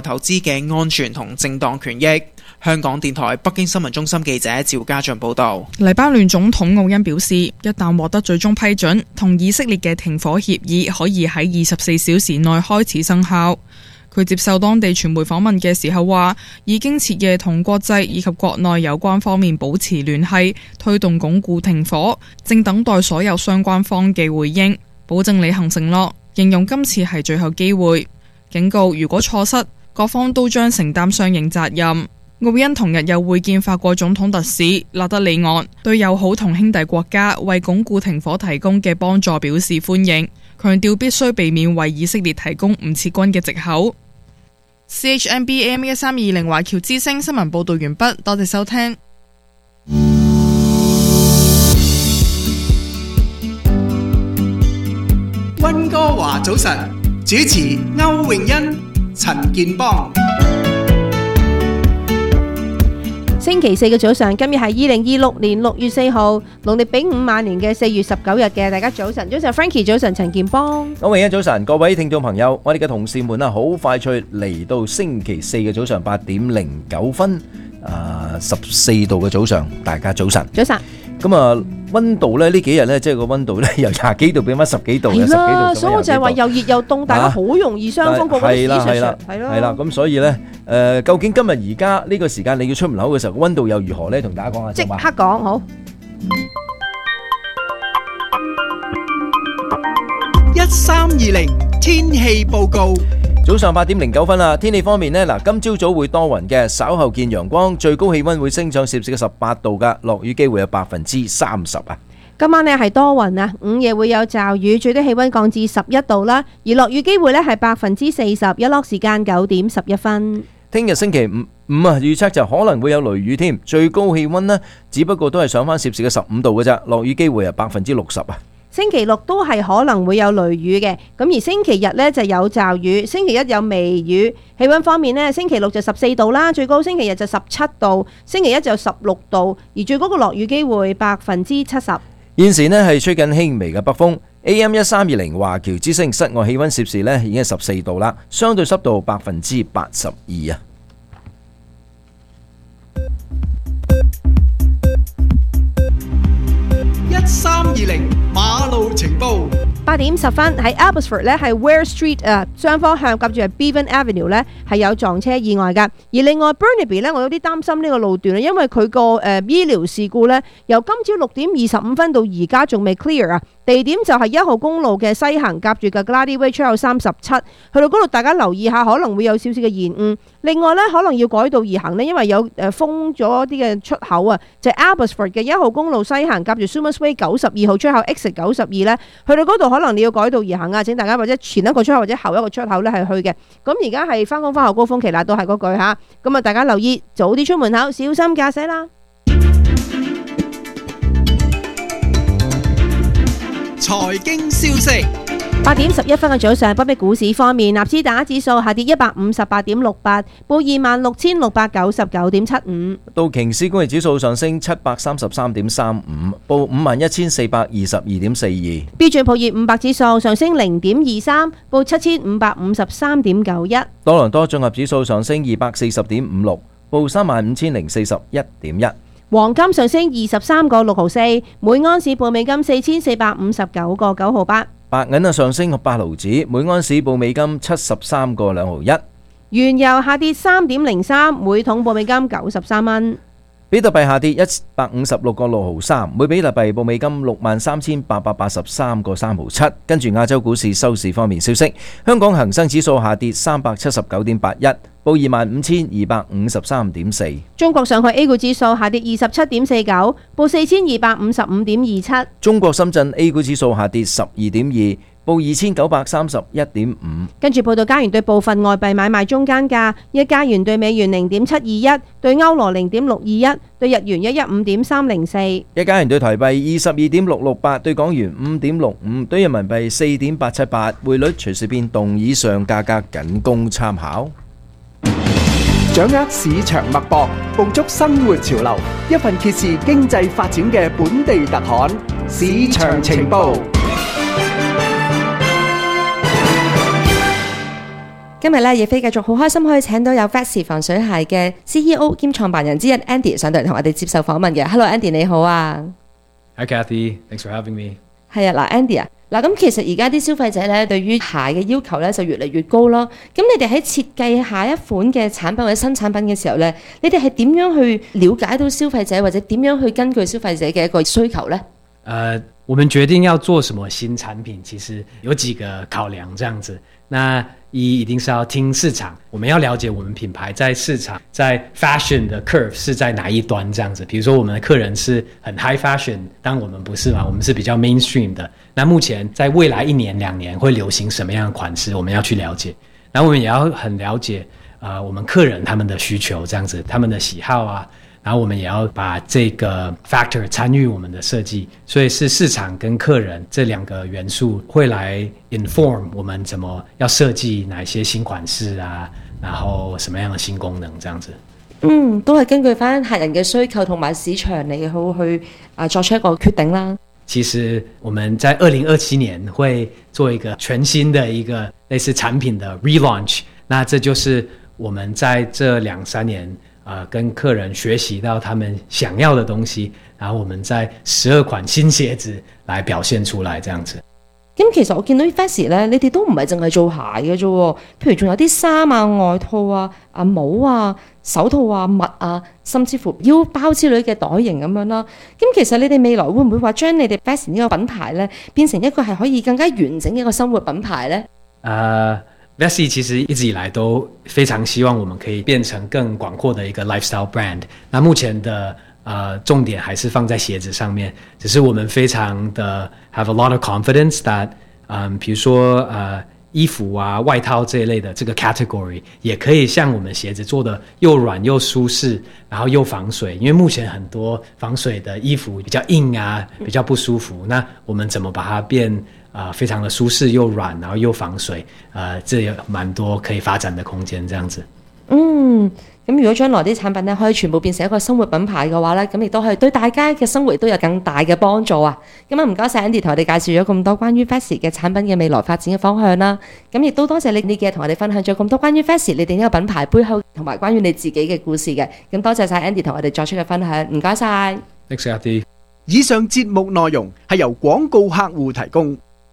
投資嘅安全同正當權益。香港電台北京新聞中心記者趙家俊報道。 黎巴嫩總統奧恩表示，一旦獲得最終批准，同以色列嘅停火協議可以喺二十四小時內開始生效。佢接受當地傳媒訪問嘅時候話，已經徹夜同國際以及國內有關方面保持聯繫，推動鞏固停火，正等待所有相關方嘅回應，保證履行承諾，形容今次係最後機會，警告如果錯失，各方都將承擔相應責任。奧恩同日又會見法國總統特使勒德里昂，對友好同兄弟國家為鞏固停火提供嘅幫助表示歡迎，強調必須避免為以色列提供唔撤軍嘅藉口。C H N B A M 一三二零華僑之聲新聞報道完畢，多謝收聽。 溫哥華早晨，主持歐詠欣、陳健邦。 星期四嘅早上，今日係二零二六年六月四號，農曆丙午晚年嘅四月十九日嘅，大家早晨，早晨 Frankie， 早晨陳健邦。 歐詠欣早晨，各位聽眾朋友，我哋嘅同事們啊，好快脆嚟到星期四嘅早上八點零九分，啊十四度嘅早上，大家早晨。 早晨。 咁啊，溫度咧呢幾日咧，即係個溫度咧由廿幾度變翻十幾度， 係啦，所以我就係話又熱又凍，大家好容易傷風，個個係啦係啦係咯， 係啦，咁所以咧，誒，究竟今日而家呢個時間你要出門口嘅時候，溫度又如何咧？同大家講下， 即刻講好。 一三二零天氣報告。 早上八點零九分啦，天氣方面呢，嗱，今朝早會多雲嘅，稍後見陽光，最高氣溫會升上攝氏嘅十八度噶，落雨機會有百分之三十啊。 今晚呢係多雲啊，午夜會有驟雨，最低氣溫降至十一度啦，而落雨機會呢係百分之四十，日落時間九點十一分。 聽日星期五五啊，預測就可能會有雷雨添，最高氣溫呢只不過都係上翻攝氏嘅十五度嘅咋，落雨機會係百分之六十啊。 星期六都係可能會有雷雨嘅，咁而星期日呢就有驟雨，星期一有微雨。氣溫方面呢，星期六就十四度啦，最高星期日就十七度，星期一就十六度，而最高嘅落雨機會百分之七十。 現時呢係吹緊輕微嘅北風 ，A M 一三二零華僑之聲室外氣溫攝氏呢已經係十四度啦，相對濕度百分之八十二啊。 一三二零馬路情報。 八點十分喺 Abbotsford 咧係 Ware Street 啊，雙方向夾住係 Bevan Avenue 咧係有撞車意外噶。而另外 Burnaby 咧，我有啲擔心呢個路段咧，因為佢個誒醫療事故咧，由今朝六點二十五分到而家仲未 clear 啊。地點就係一號公路嘅西行夾住嘅 Gladyway 出口三十七，去到嗰度大家留意下，可能會有少少嘅延誤。另外咧，可能要改道而行咧，因為有誒封咗啲嘅出口啊，就係 Abbotsford 嘅一號公路西行夾住 Sumas Way 九十二號出口 exit 九十二咧，去到嗰度可能你要改道而行啊！請大家或者前一個出口或者後一個出口咧係去嘅。咁而家係翻工翻學高峰期啦，都係嗰句嚇。咁啊，大家留意早啲出門口，小心駕駛啦。 財經消息。 八點十一分嘅早上，北美股市方面，納斯達克指數下跌一百五十八點六八，報二萬六千六百九十九點七五。 道瓊斯工業指數上升七百三十三點三五，報五萬一千四百二十二點四二。 標準普爾五百指數上升零點二三，報七千五百五十三點九一。 多倫多綜合指數上升二百四十點五六，報三萬五千零四十一點一。 黃金上升二十三個六毫四，每安士報美金四千四百五十九個九毫八。 白銀啊上升八毫子，每安士報美金七十三個兩毫一。 原油下跌三點零三，每桶報美金九十三蚊。 比特幣下跌一百五十六個六毫三，每比特幣報美金六萬三千八百八十三個三毫七。跟住亞洲股市收市方面消息，香港恒生指數下跌三百七十九點八一，報二萬五千二百五十三點四。 中國上海 A 股指數下跌二十七點四九，報四千二百五十五點二七。 中國深圳 A 股指數下跌十二點二，報二千九百三十一點五。 跟住報道加元對部分外幣買賣中間價：一加元對美元零點七二一，對歐羅零點六二一，對日元一一五點三零四。 一加元對台幣二十二點六六八，對港元五點六五，對人民幣四點八七八。匯率隨時變動，以上價格僅供參考。 掌握市場脈搏，捕捉生活潮流，一份揭示經濟發展嘅本地特刊，市場情報。 今日咧，亦飛繼續好開心可以請到有 Vessi 防水鞋嘅 C E O 兼創辦人之一 Andy 上到嚟同我哋接受訪問嘅。Hello Andy 你好啊。 Hi Kathy, thanks for having me. 係啊，嗱 Andy 啊，嗱咁其實而家啲消費者咧對於鞋嘅要求咧就越嚟越高咯。咁你哋喺設計下一款嘅產品或者新產品嘅時候咧，你哋係點樣去了解到消費者或者點樣去根據消費者嘅一個需求咧？ 呃，我們決定要做什麼新產品，其實有幾個考量，這樣子。那一一定是要聽市場，我們要了解我們品牌在市場在 fashion 的 curve 是在哪一端，這樣子。比如說我們的客人是很 high fashion，當我們不是嘛，我們是比較 mainstream 的。那目前在未來一年兩年會流行什麼樣的款式，我們要去了解。然後我們也要很了解，呃，我們客人他們的需求，這樣子，他們的喜好啊。然後我們也要把這個 factor 參與我們的設計，所以是市場跟客人這兩個元素會來 inform 我們怎麼要設計哪些新款式啊，然後什麼樣的新功能這樣子。 嗯，都係根據翻客人嘅需求同埋市場嚟好去啊作出一個決定啦。 其實我們在二零二七年會做一個全新的一個類似產品的 relaunch， 那這就是我們在這兩三年呃，跟客人學習到他們想要的東西，然後我們再十二款新鞋子來表現出來，這樣子。 咁其實我見到 Vessi 咧，你哋都唔係淨係做鞋嘅啫，譬如仲有啲衫啊、外套啊、啊帽啊、手套啊、襪啊，甚至乎腰包之類嘅袋型咁樣啦。咁其實你哋未來會唔會話將你哋 Vessi 呢個品牌咧，變成一個係可以更加完整嘅一個生活品牌咧？ 呃。Vessi 其實一直以來都非常希望我們可以變成更廣闊的一個 lifestyle brand。那目前的呃重點還是放在鞋子上面，只是我們非常的 have a lot of confidence that，嗯，比如說呃衣服啊、外套這一類的這個 category 也可以像我們鞋子做的又軟又舒適，然後又防水。因為目前很多防水的衣服比較硬啊，比較不舒服。那我們怎麼把它變？呃，非常的舒適又軟，然後又防水，呃，這有蠻多可以發展的空間，這樣子。 嗯，咁如果將來啲產品咧可以全部變成一個生活品牌嘅話咧，咁亦都係對大家嘅生活都有更大嘅幫助啊！咁啊，唔該晒 Andy 同我哋介紹咗咁多關於 Vessi 嘅產品嘅未來發展嘅方向啦。咁亦都多謝你呢幾日同我哋分享咗咁多關於 Vessi 你哋呢個品牌背後同埋關於你自己嘅故事嘅。咁多謝晒 Andy 同我哋作出嘅分享，唔該晒。 Thanks, Andy。 以上節目內容係由廣告客戶提供。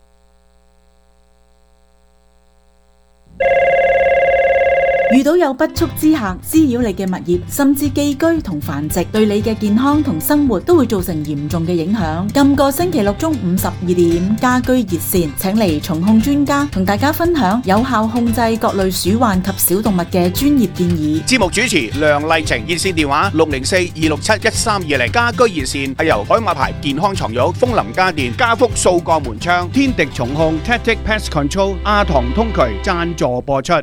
遇到有不速之客滋擾你嘅物業，甚至寄居同繁殖，對你嘅健康同生活都會造成嚴重嘅影響。今個星期六中午十二點，家居熱線請嚟蟲控專家同大家分享有效控制各類鼠患及小動物嘅專業建議。 節目主持梁麗晴，熱線電話六零四二六七一三二零。家居熱線係由海馬牌健康床褥、風林家電、家福掃過門窗、天敵蟲控、Tactic Pest Control、亞堂通渠贊助播出。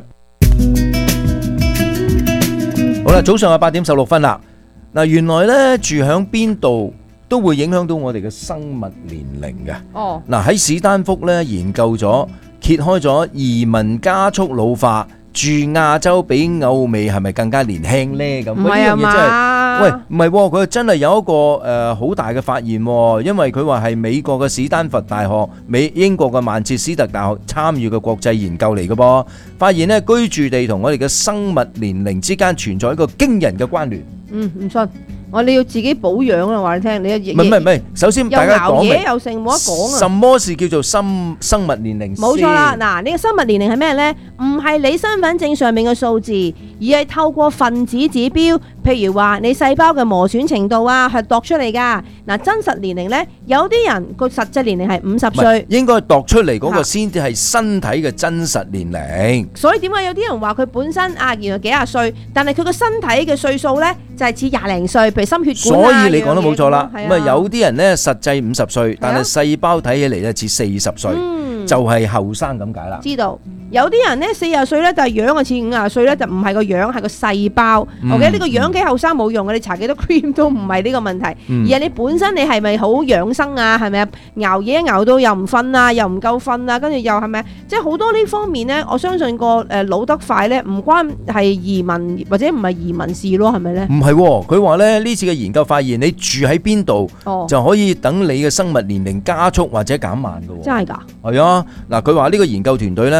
好啦，早上係八點十六分啦。嗱，原來咧住響邊度都會影響到我哋嘅生物年齡嘅。 哦， 嗱喺史丹福咧研究咗，揭開咗移民加速老化，住亞洲比歐美係咪更加年輕咧？咁唔係啊嘛？ 喂，唔係，佢真係有一個誒好大嘅發現，因為佢話係美國嘅史丹佛大學、美英國嘅曼徹斯特大學參與嘅國際研究嚟嘅噃，發現咧居住地同我哋嘅生物年齡之間存在一個驚人嘅關聯。 嗯，唔信，我哋要自己保養啊！話你聽，你唔係唔係唔係，首先大家講明又熬夜又剩冇得講啊！ 什麼事叫做生生物年齡？ 冇錯啦，嗱，呢個生物年齡係咩呢？唔係你身份證上面嘅數字，而係透過分子指標，譬如話你細胞嘅磨損程度啊，係度出嚟噶。嗱，真實年齡呢，有啲人個實際年齡係五十歲， 應該度出嚟嗰個先至係身體嘅真實年齡。 所以點解有啲人話佢本身啊原來幾廿歲，但係佢個身體嘅歲數呢，就係似廿零歲，譬如心血管啊。 所以你講得冇錯啦。咁啊，有啲人呢實際五十歲，但係細胞睇起嚟呢似四十歲，就係後生咁解啦。 知道有啲人呢四十歲呢，就係樣啊似五十歲呢，就唔係個樣，係個細胞。OK，呢個樣幾後生冇用嘅，你搽幾多 cream 都唔係呢個問題，而係你本身你係咪好養生啊？係咪啊？熬夜熬到又唔瞓啊，又唔夠瞓啊，跟住又係咪？即係好多呢方面呢，我相信個誒老得快呢，唔關係移民或者唔係移民事咯，係咪呢？ 唔係，佢話咧呢次嘅研究發現，你住喺邊度就可以等你嘅生物年齡加速或者減慢嘅。 真係㗎？ 係啊，嗱，佢話呢個研究團隊呢係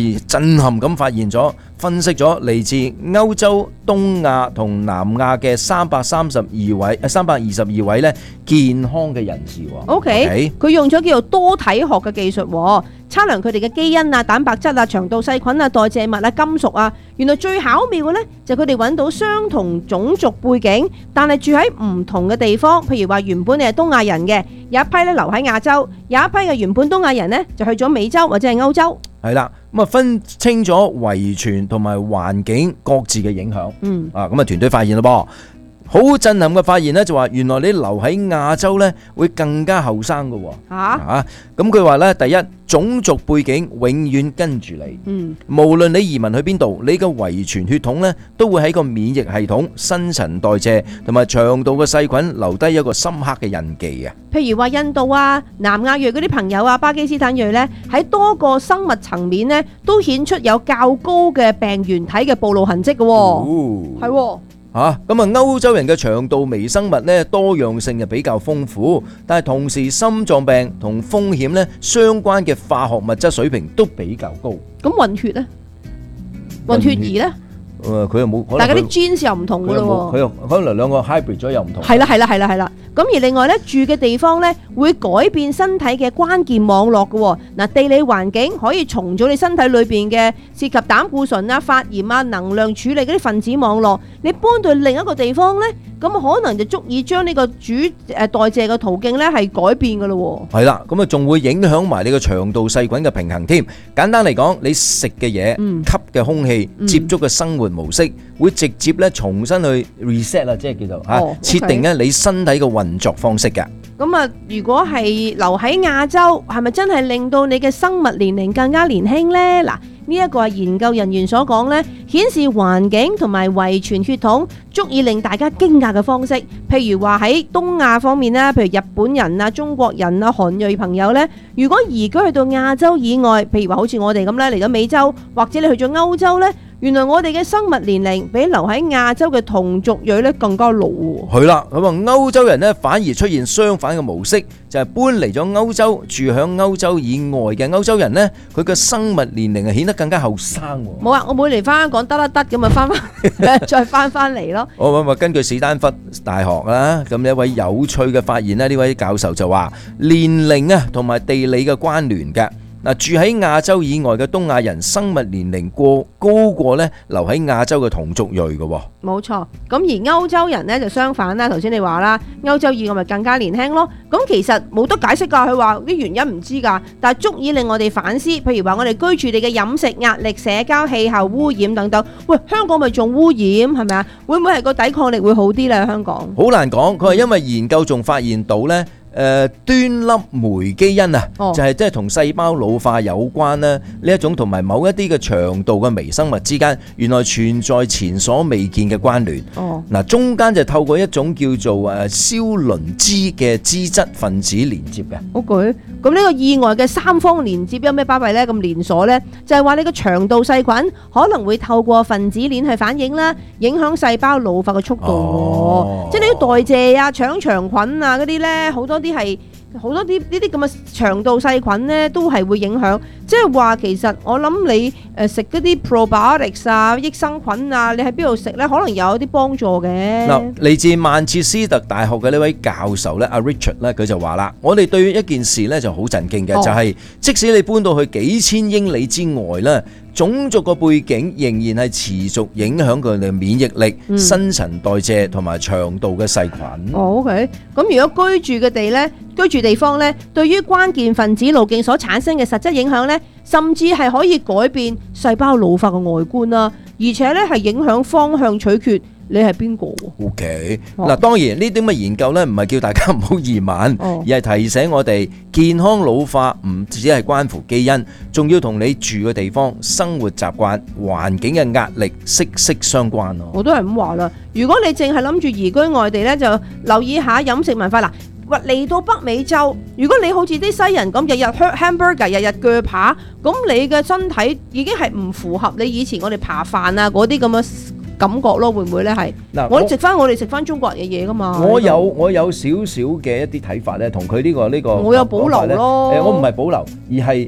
係震撼咁發現咗，分析咗嚟自歐洲、東亞同南亞嘅三百三十二位、三百二十二位咧健康嘅人士。 OK，佢用咗叫做多體學嘅技術，測量佢哋嘅基因啊、蛋白質啊、腸道細菌啊、代謝物啊、金屬啊。原來最巧妙嘅呢，就佢哋揾到相同種族背景，但係住喺唔同嘅地方。譬如話原本你係東亞人嘅，有一批咧留喺亞洲，有一批嘅原本東亞人呢，就去咗美洲或者係歐洲。 係啦，咁啊分清咗遺傳同埋環境各自嘅影響。 嗯， 啊咁啊團隊發現咯噃。好震撼嘅發現咧，就話原來你留喺亞洲咧會更加後生嘅喎。 嚇啊！咁佢話咧，第一種族背景永遠跟住你。 嗯， 無論你移民去邊度，你嘅遺傳血統咧都會喺個免疫系統、新陳代謝同埋腸道嘅細菌留低一個深刻嘅印記嘅。 譬如話印度啊、南亞裔嗰啲朋友啊、巴基斯坦裔咧，喺多個生物層面咧都顯出有較高嘅病原體嘅暴露痕跡嘅喎。係喎。 嚇咁啊！歐洲人嘅腸道微生物咧多樣性就比較豐富，但係同時心臟病同風險咧相關嘅化學物質水平都比較高。 咁混血咧，混血兒咧， 誒佢又冇， 但係嗰啲 genes 又唔同噶咯喎。 佢又可能兩個 hybrid 咗又唔同。 係啦係啦係啦係啦。咁而另外咧，住嘅地方咧會改變身體嘅關鍵網絡嘅喎。嗱，地理環境可以重組你身體裏邊嘅涉及膽固醇啊、發炎啊、能量處理嗰啲分子網絡。你搬到另一個地方咧，咁可能就足以將呢個主誒代謝嘅途徑咧係改變嘅咯喎。 係啦，咁啊仲會影響埋你個腸道細菌嘅平衡添。簡單嚟講，你食嘅嘢、吸嘅空氣、接觸嘅生活模式，會直接咧重新去 reset 啊，即係叫做嚇設定咧你身體嘅運作方式嘅。 咁啊，如果係留喺亞洲，係咪真係令到你嘅生物年齡更加年輕呢？嗱，呢一個係研究人員所講呢，顯示環境同埋遺傳血統足以令大家驚訝嘅方式。譬如話喺東亞方面啦，譬如日本人啊、中國人啊、韓裔朋友呢，如果移居去到亞洲以外，譬如話好似我哋咁咧嚟咗美洲，或者你去咗歐洲呢，原來我哋嘅生物年齡比留喺亞洲嘅同族裔咧更加老喎。 係啦，咁啊歐洲人咧反而出現相反嘅模式，就係搬嚟咗歐洲，住響歐洲以外嘅歐洲人咧，佢嘅生物年齡係顯得更加後生喎。 冇啊，我每嚟翻香港得得得咁啊，翻翻再翻翻嚟咯。 我咁啊，根據史丹福大學啦，咁一位有趣嘅發現咧，呢位教授就話年齡啊同埋地理嘅關聯嘅。嗱，住喺亞洲以外嘅東亞人生物年齡過高過咧留喺亞洲嘅同族裔嘅喎。 冇錯，咁而歐洲人咧就相反啦。頭先你話啦，歐洲以外咪更加年輕咯。咁其實冇得解釋㗎，佢話啲原因唔知㗎，但係足以令我哋反思。譬如話我哋居住地嘅飲食壓力、社交、氣候、污染等等。喂，香港咪仲污染係咪啊？會唔會係個抵抗力會好啲咧？香港好難講，佢係因為研究仲發現到咧。誒、呃、端粒酶基因啊，哦、就係即係同細胞老化有關啦。呢一種同埋某一啲嘅腸道嘅微生物之間，原來存在前所未見嘅關聯。哦，嗱，中間就透過一種叫做誒蕭倫脂嘅脂質分子連接嘅。 好嘅，咁呢個意外嘅三方連接有咩巴閉咧？咁連鎖咧，就係話你個腸道細菌可能會透過分子鏈去反映啦，影響細胞老化嘅速度。哦，即係你啲代謝啊、腸腸菌啊嗰啲咧，好多。啲係好多啲呢啲咁嘅腸道細菌咧，都係會影響。即係話其實我諗你誒食嗰啲 probiotics 啊、益生菌啊，你喺邊度食咧，可能有啲幫助嘅。 嗱，嚟自曼徹斯特大學嘅呢位教授咧，阿 Richard 咧，佢就話啦：我哋對於一件事咧就好震驚嘅，哦、就係即使你搬到去幾千英里之外咧，種族個背景仍然係持續影響佢哋免疫力、嗯、新陳代謝同埋腸道嘅細菌。 哦 OK， 咁如果居住嘅地咧，居住地方咧，對於關鍵分子路徑所產生嘅實質影響咧，甚至係可以改變細胞老化嘅外觀啦，而且咧係影響方向取決你係邊個。 O K， 嗱，當然呢啲咁嘅研究咧，唔係叫大家唔好移民，哦、而係提醒我哋健康老化唔只係關乎基因，仲要同你住嘅地方、生活習慣、環境嘅壓力息息相關咯。 我都係咁話啦，如果你淨係諗住移居外地咧，就留意下飲食文化啦。嚟到北美洲，如果你好似啲西人咁日日 hamburger 日日鋸扒，咁你嘅身體已經係唔符合你以前我哋扒飯啊嗰啲咁嘅感覺咯，會唔會咧？係嗱，我哋食翻我哋食翻中國人嘅嘢噶嘛。 我有我有少少嘅一啲睇法咧，同佢呢個呢個。我有保留咯。 誒，我唔係保留，而係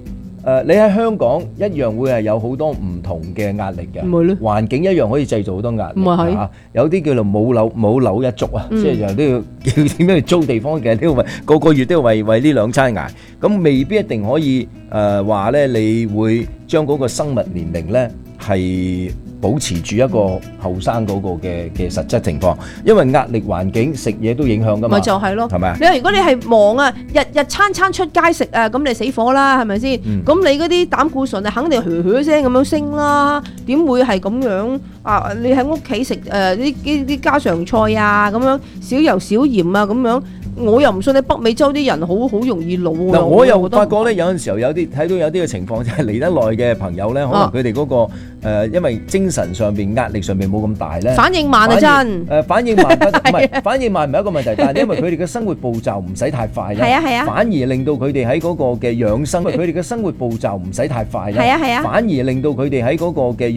誒，你喺香港一樣會係有好多唔同嘅壓力嘅， 咪咯環境一樣可以製造好多壓力。 咪係嚇有啲叫做冇樓冇樓一族啊， 嗯即係又都要要點樣去租地方嘅，都要為個個月都要為為呢兩餐捱，咁未必一定可以誒話咧，你會將嗰個生物年齡咧係保持住一個後生嗰個嘅嘅實質情況，因為壓力環境食嘢都影響噶嘛， 咪就係咯， 係咪啊？ 你話如果你係忙啊，日日餐餐出街食啊，咁你死火啦，係咪先？咁、 嗯、 你嗰啲膽固醇啊，肯定噓噓聲咁樣升啦，點會係咁樣啊？你喺屋企食誒啲啲啲家常菜啊，咁樣少油少鹽啊，咁樣。我又唔信你北美洲啲人好好容易老喎。 嗱，我又發覺咧，有陣時候有啲睇到有啲嘅情況，就係嚟得耐嘅朋友咧，可能佢哋嗰個、呃、因為精神上邊壓力上邊冇咁大咧， 反應慢啊真。 誒反應慢不唔係反應慢唔係一個問題，但係因為佢哋嘅生活步驟唔使太快咧， 係啊係啊， 反而令到佢哋喺嗰個嘅養生，因為佢哋嘅生活步驟唔使太快咧， 係啊係啊， 反而令到佢哋喺嗰個嘅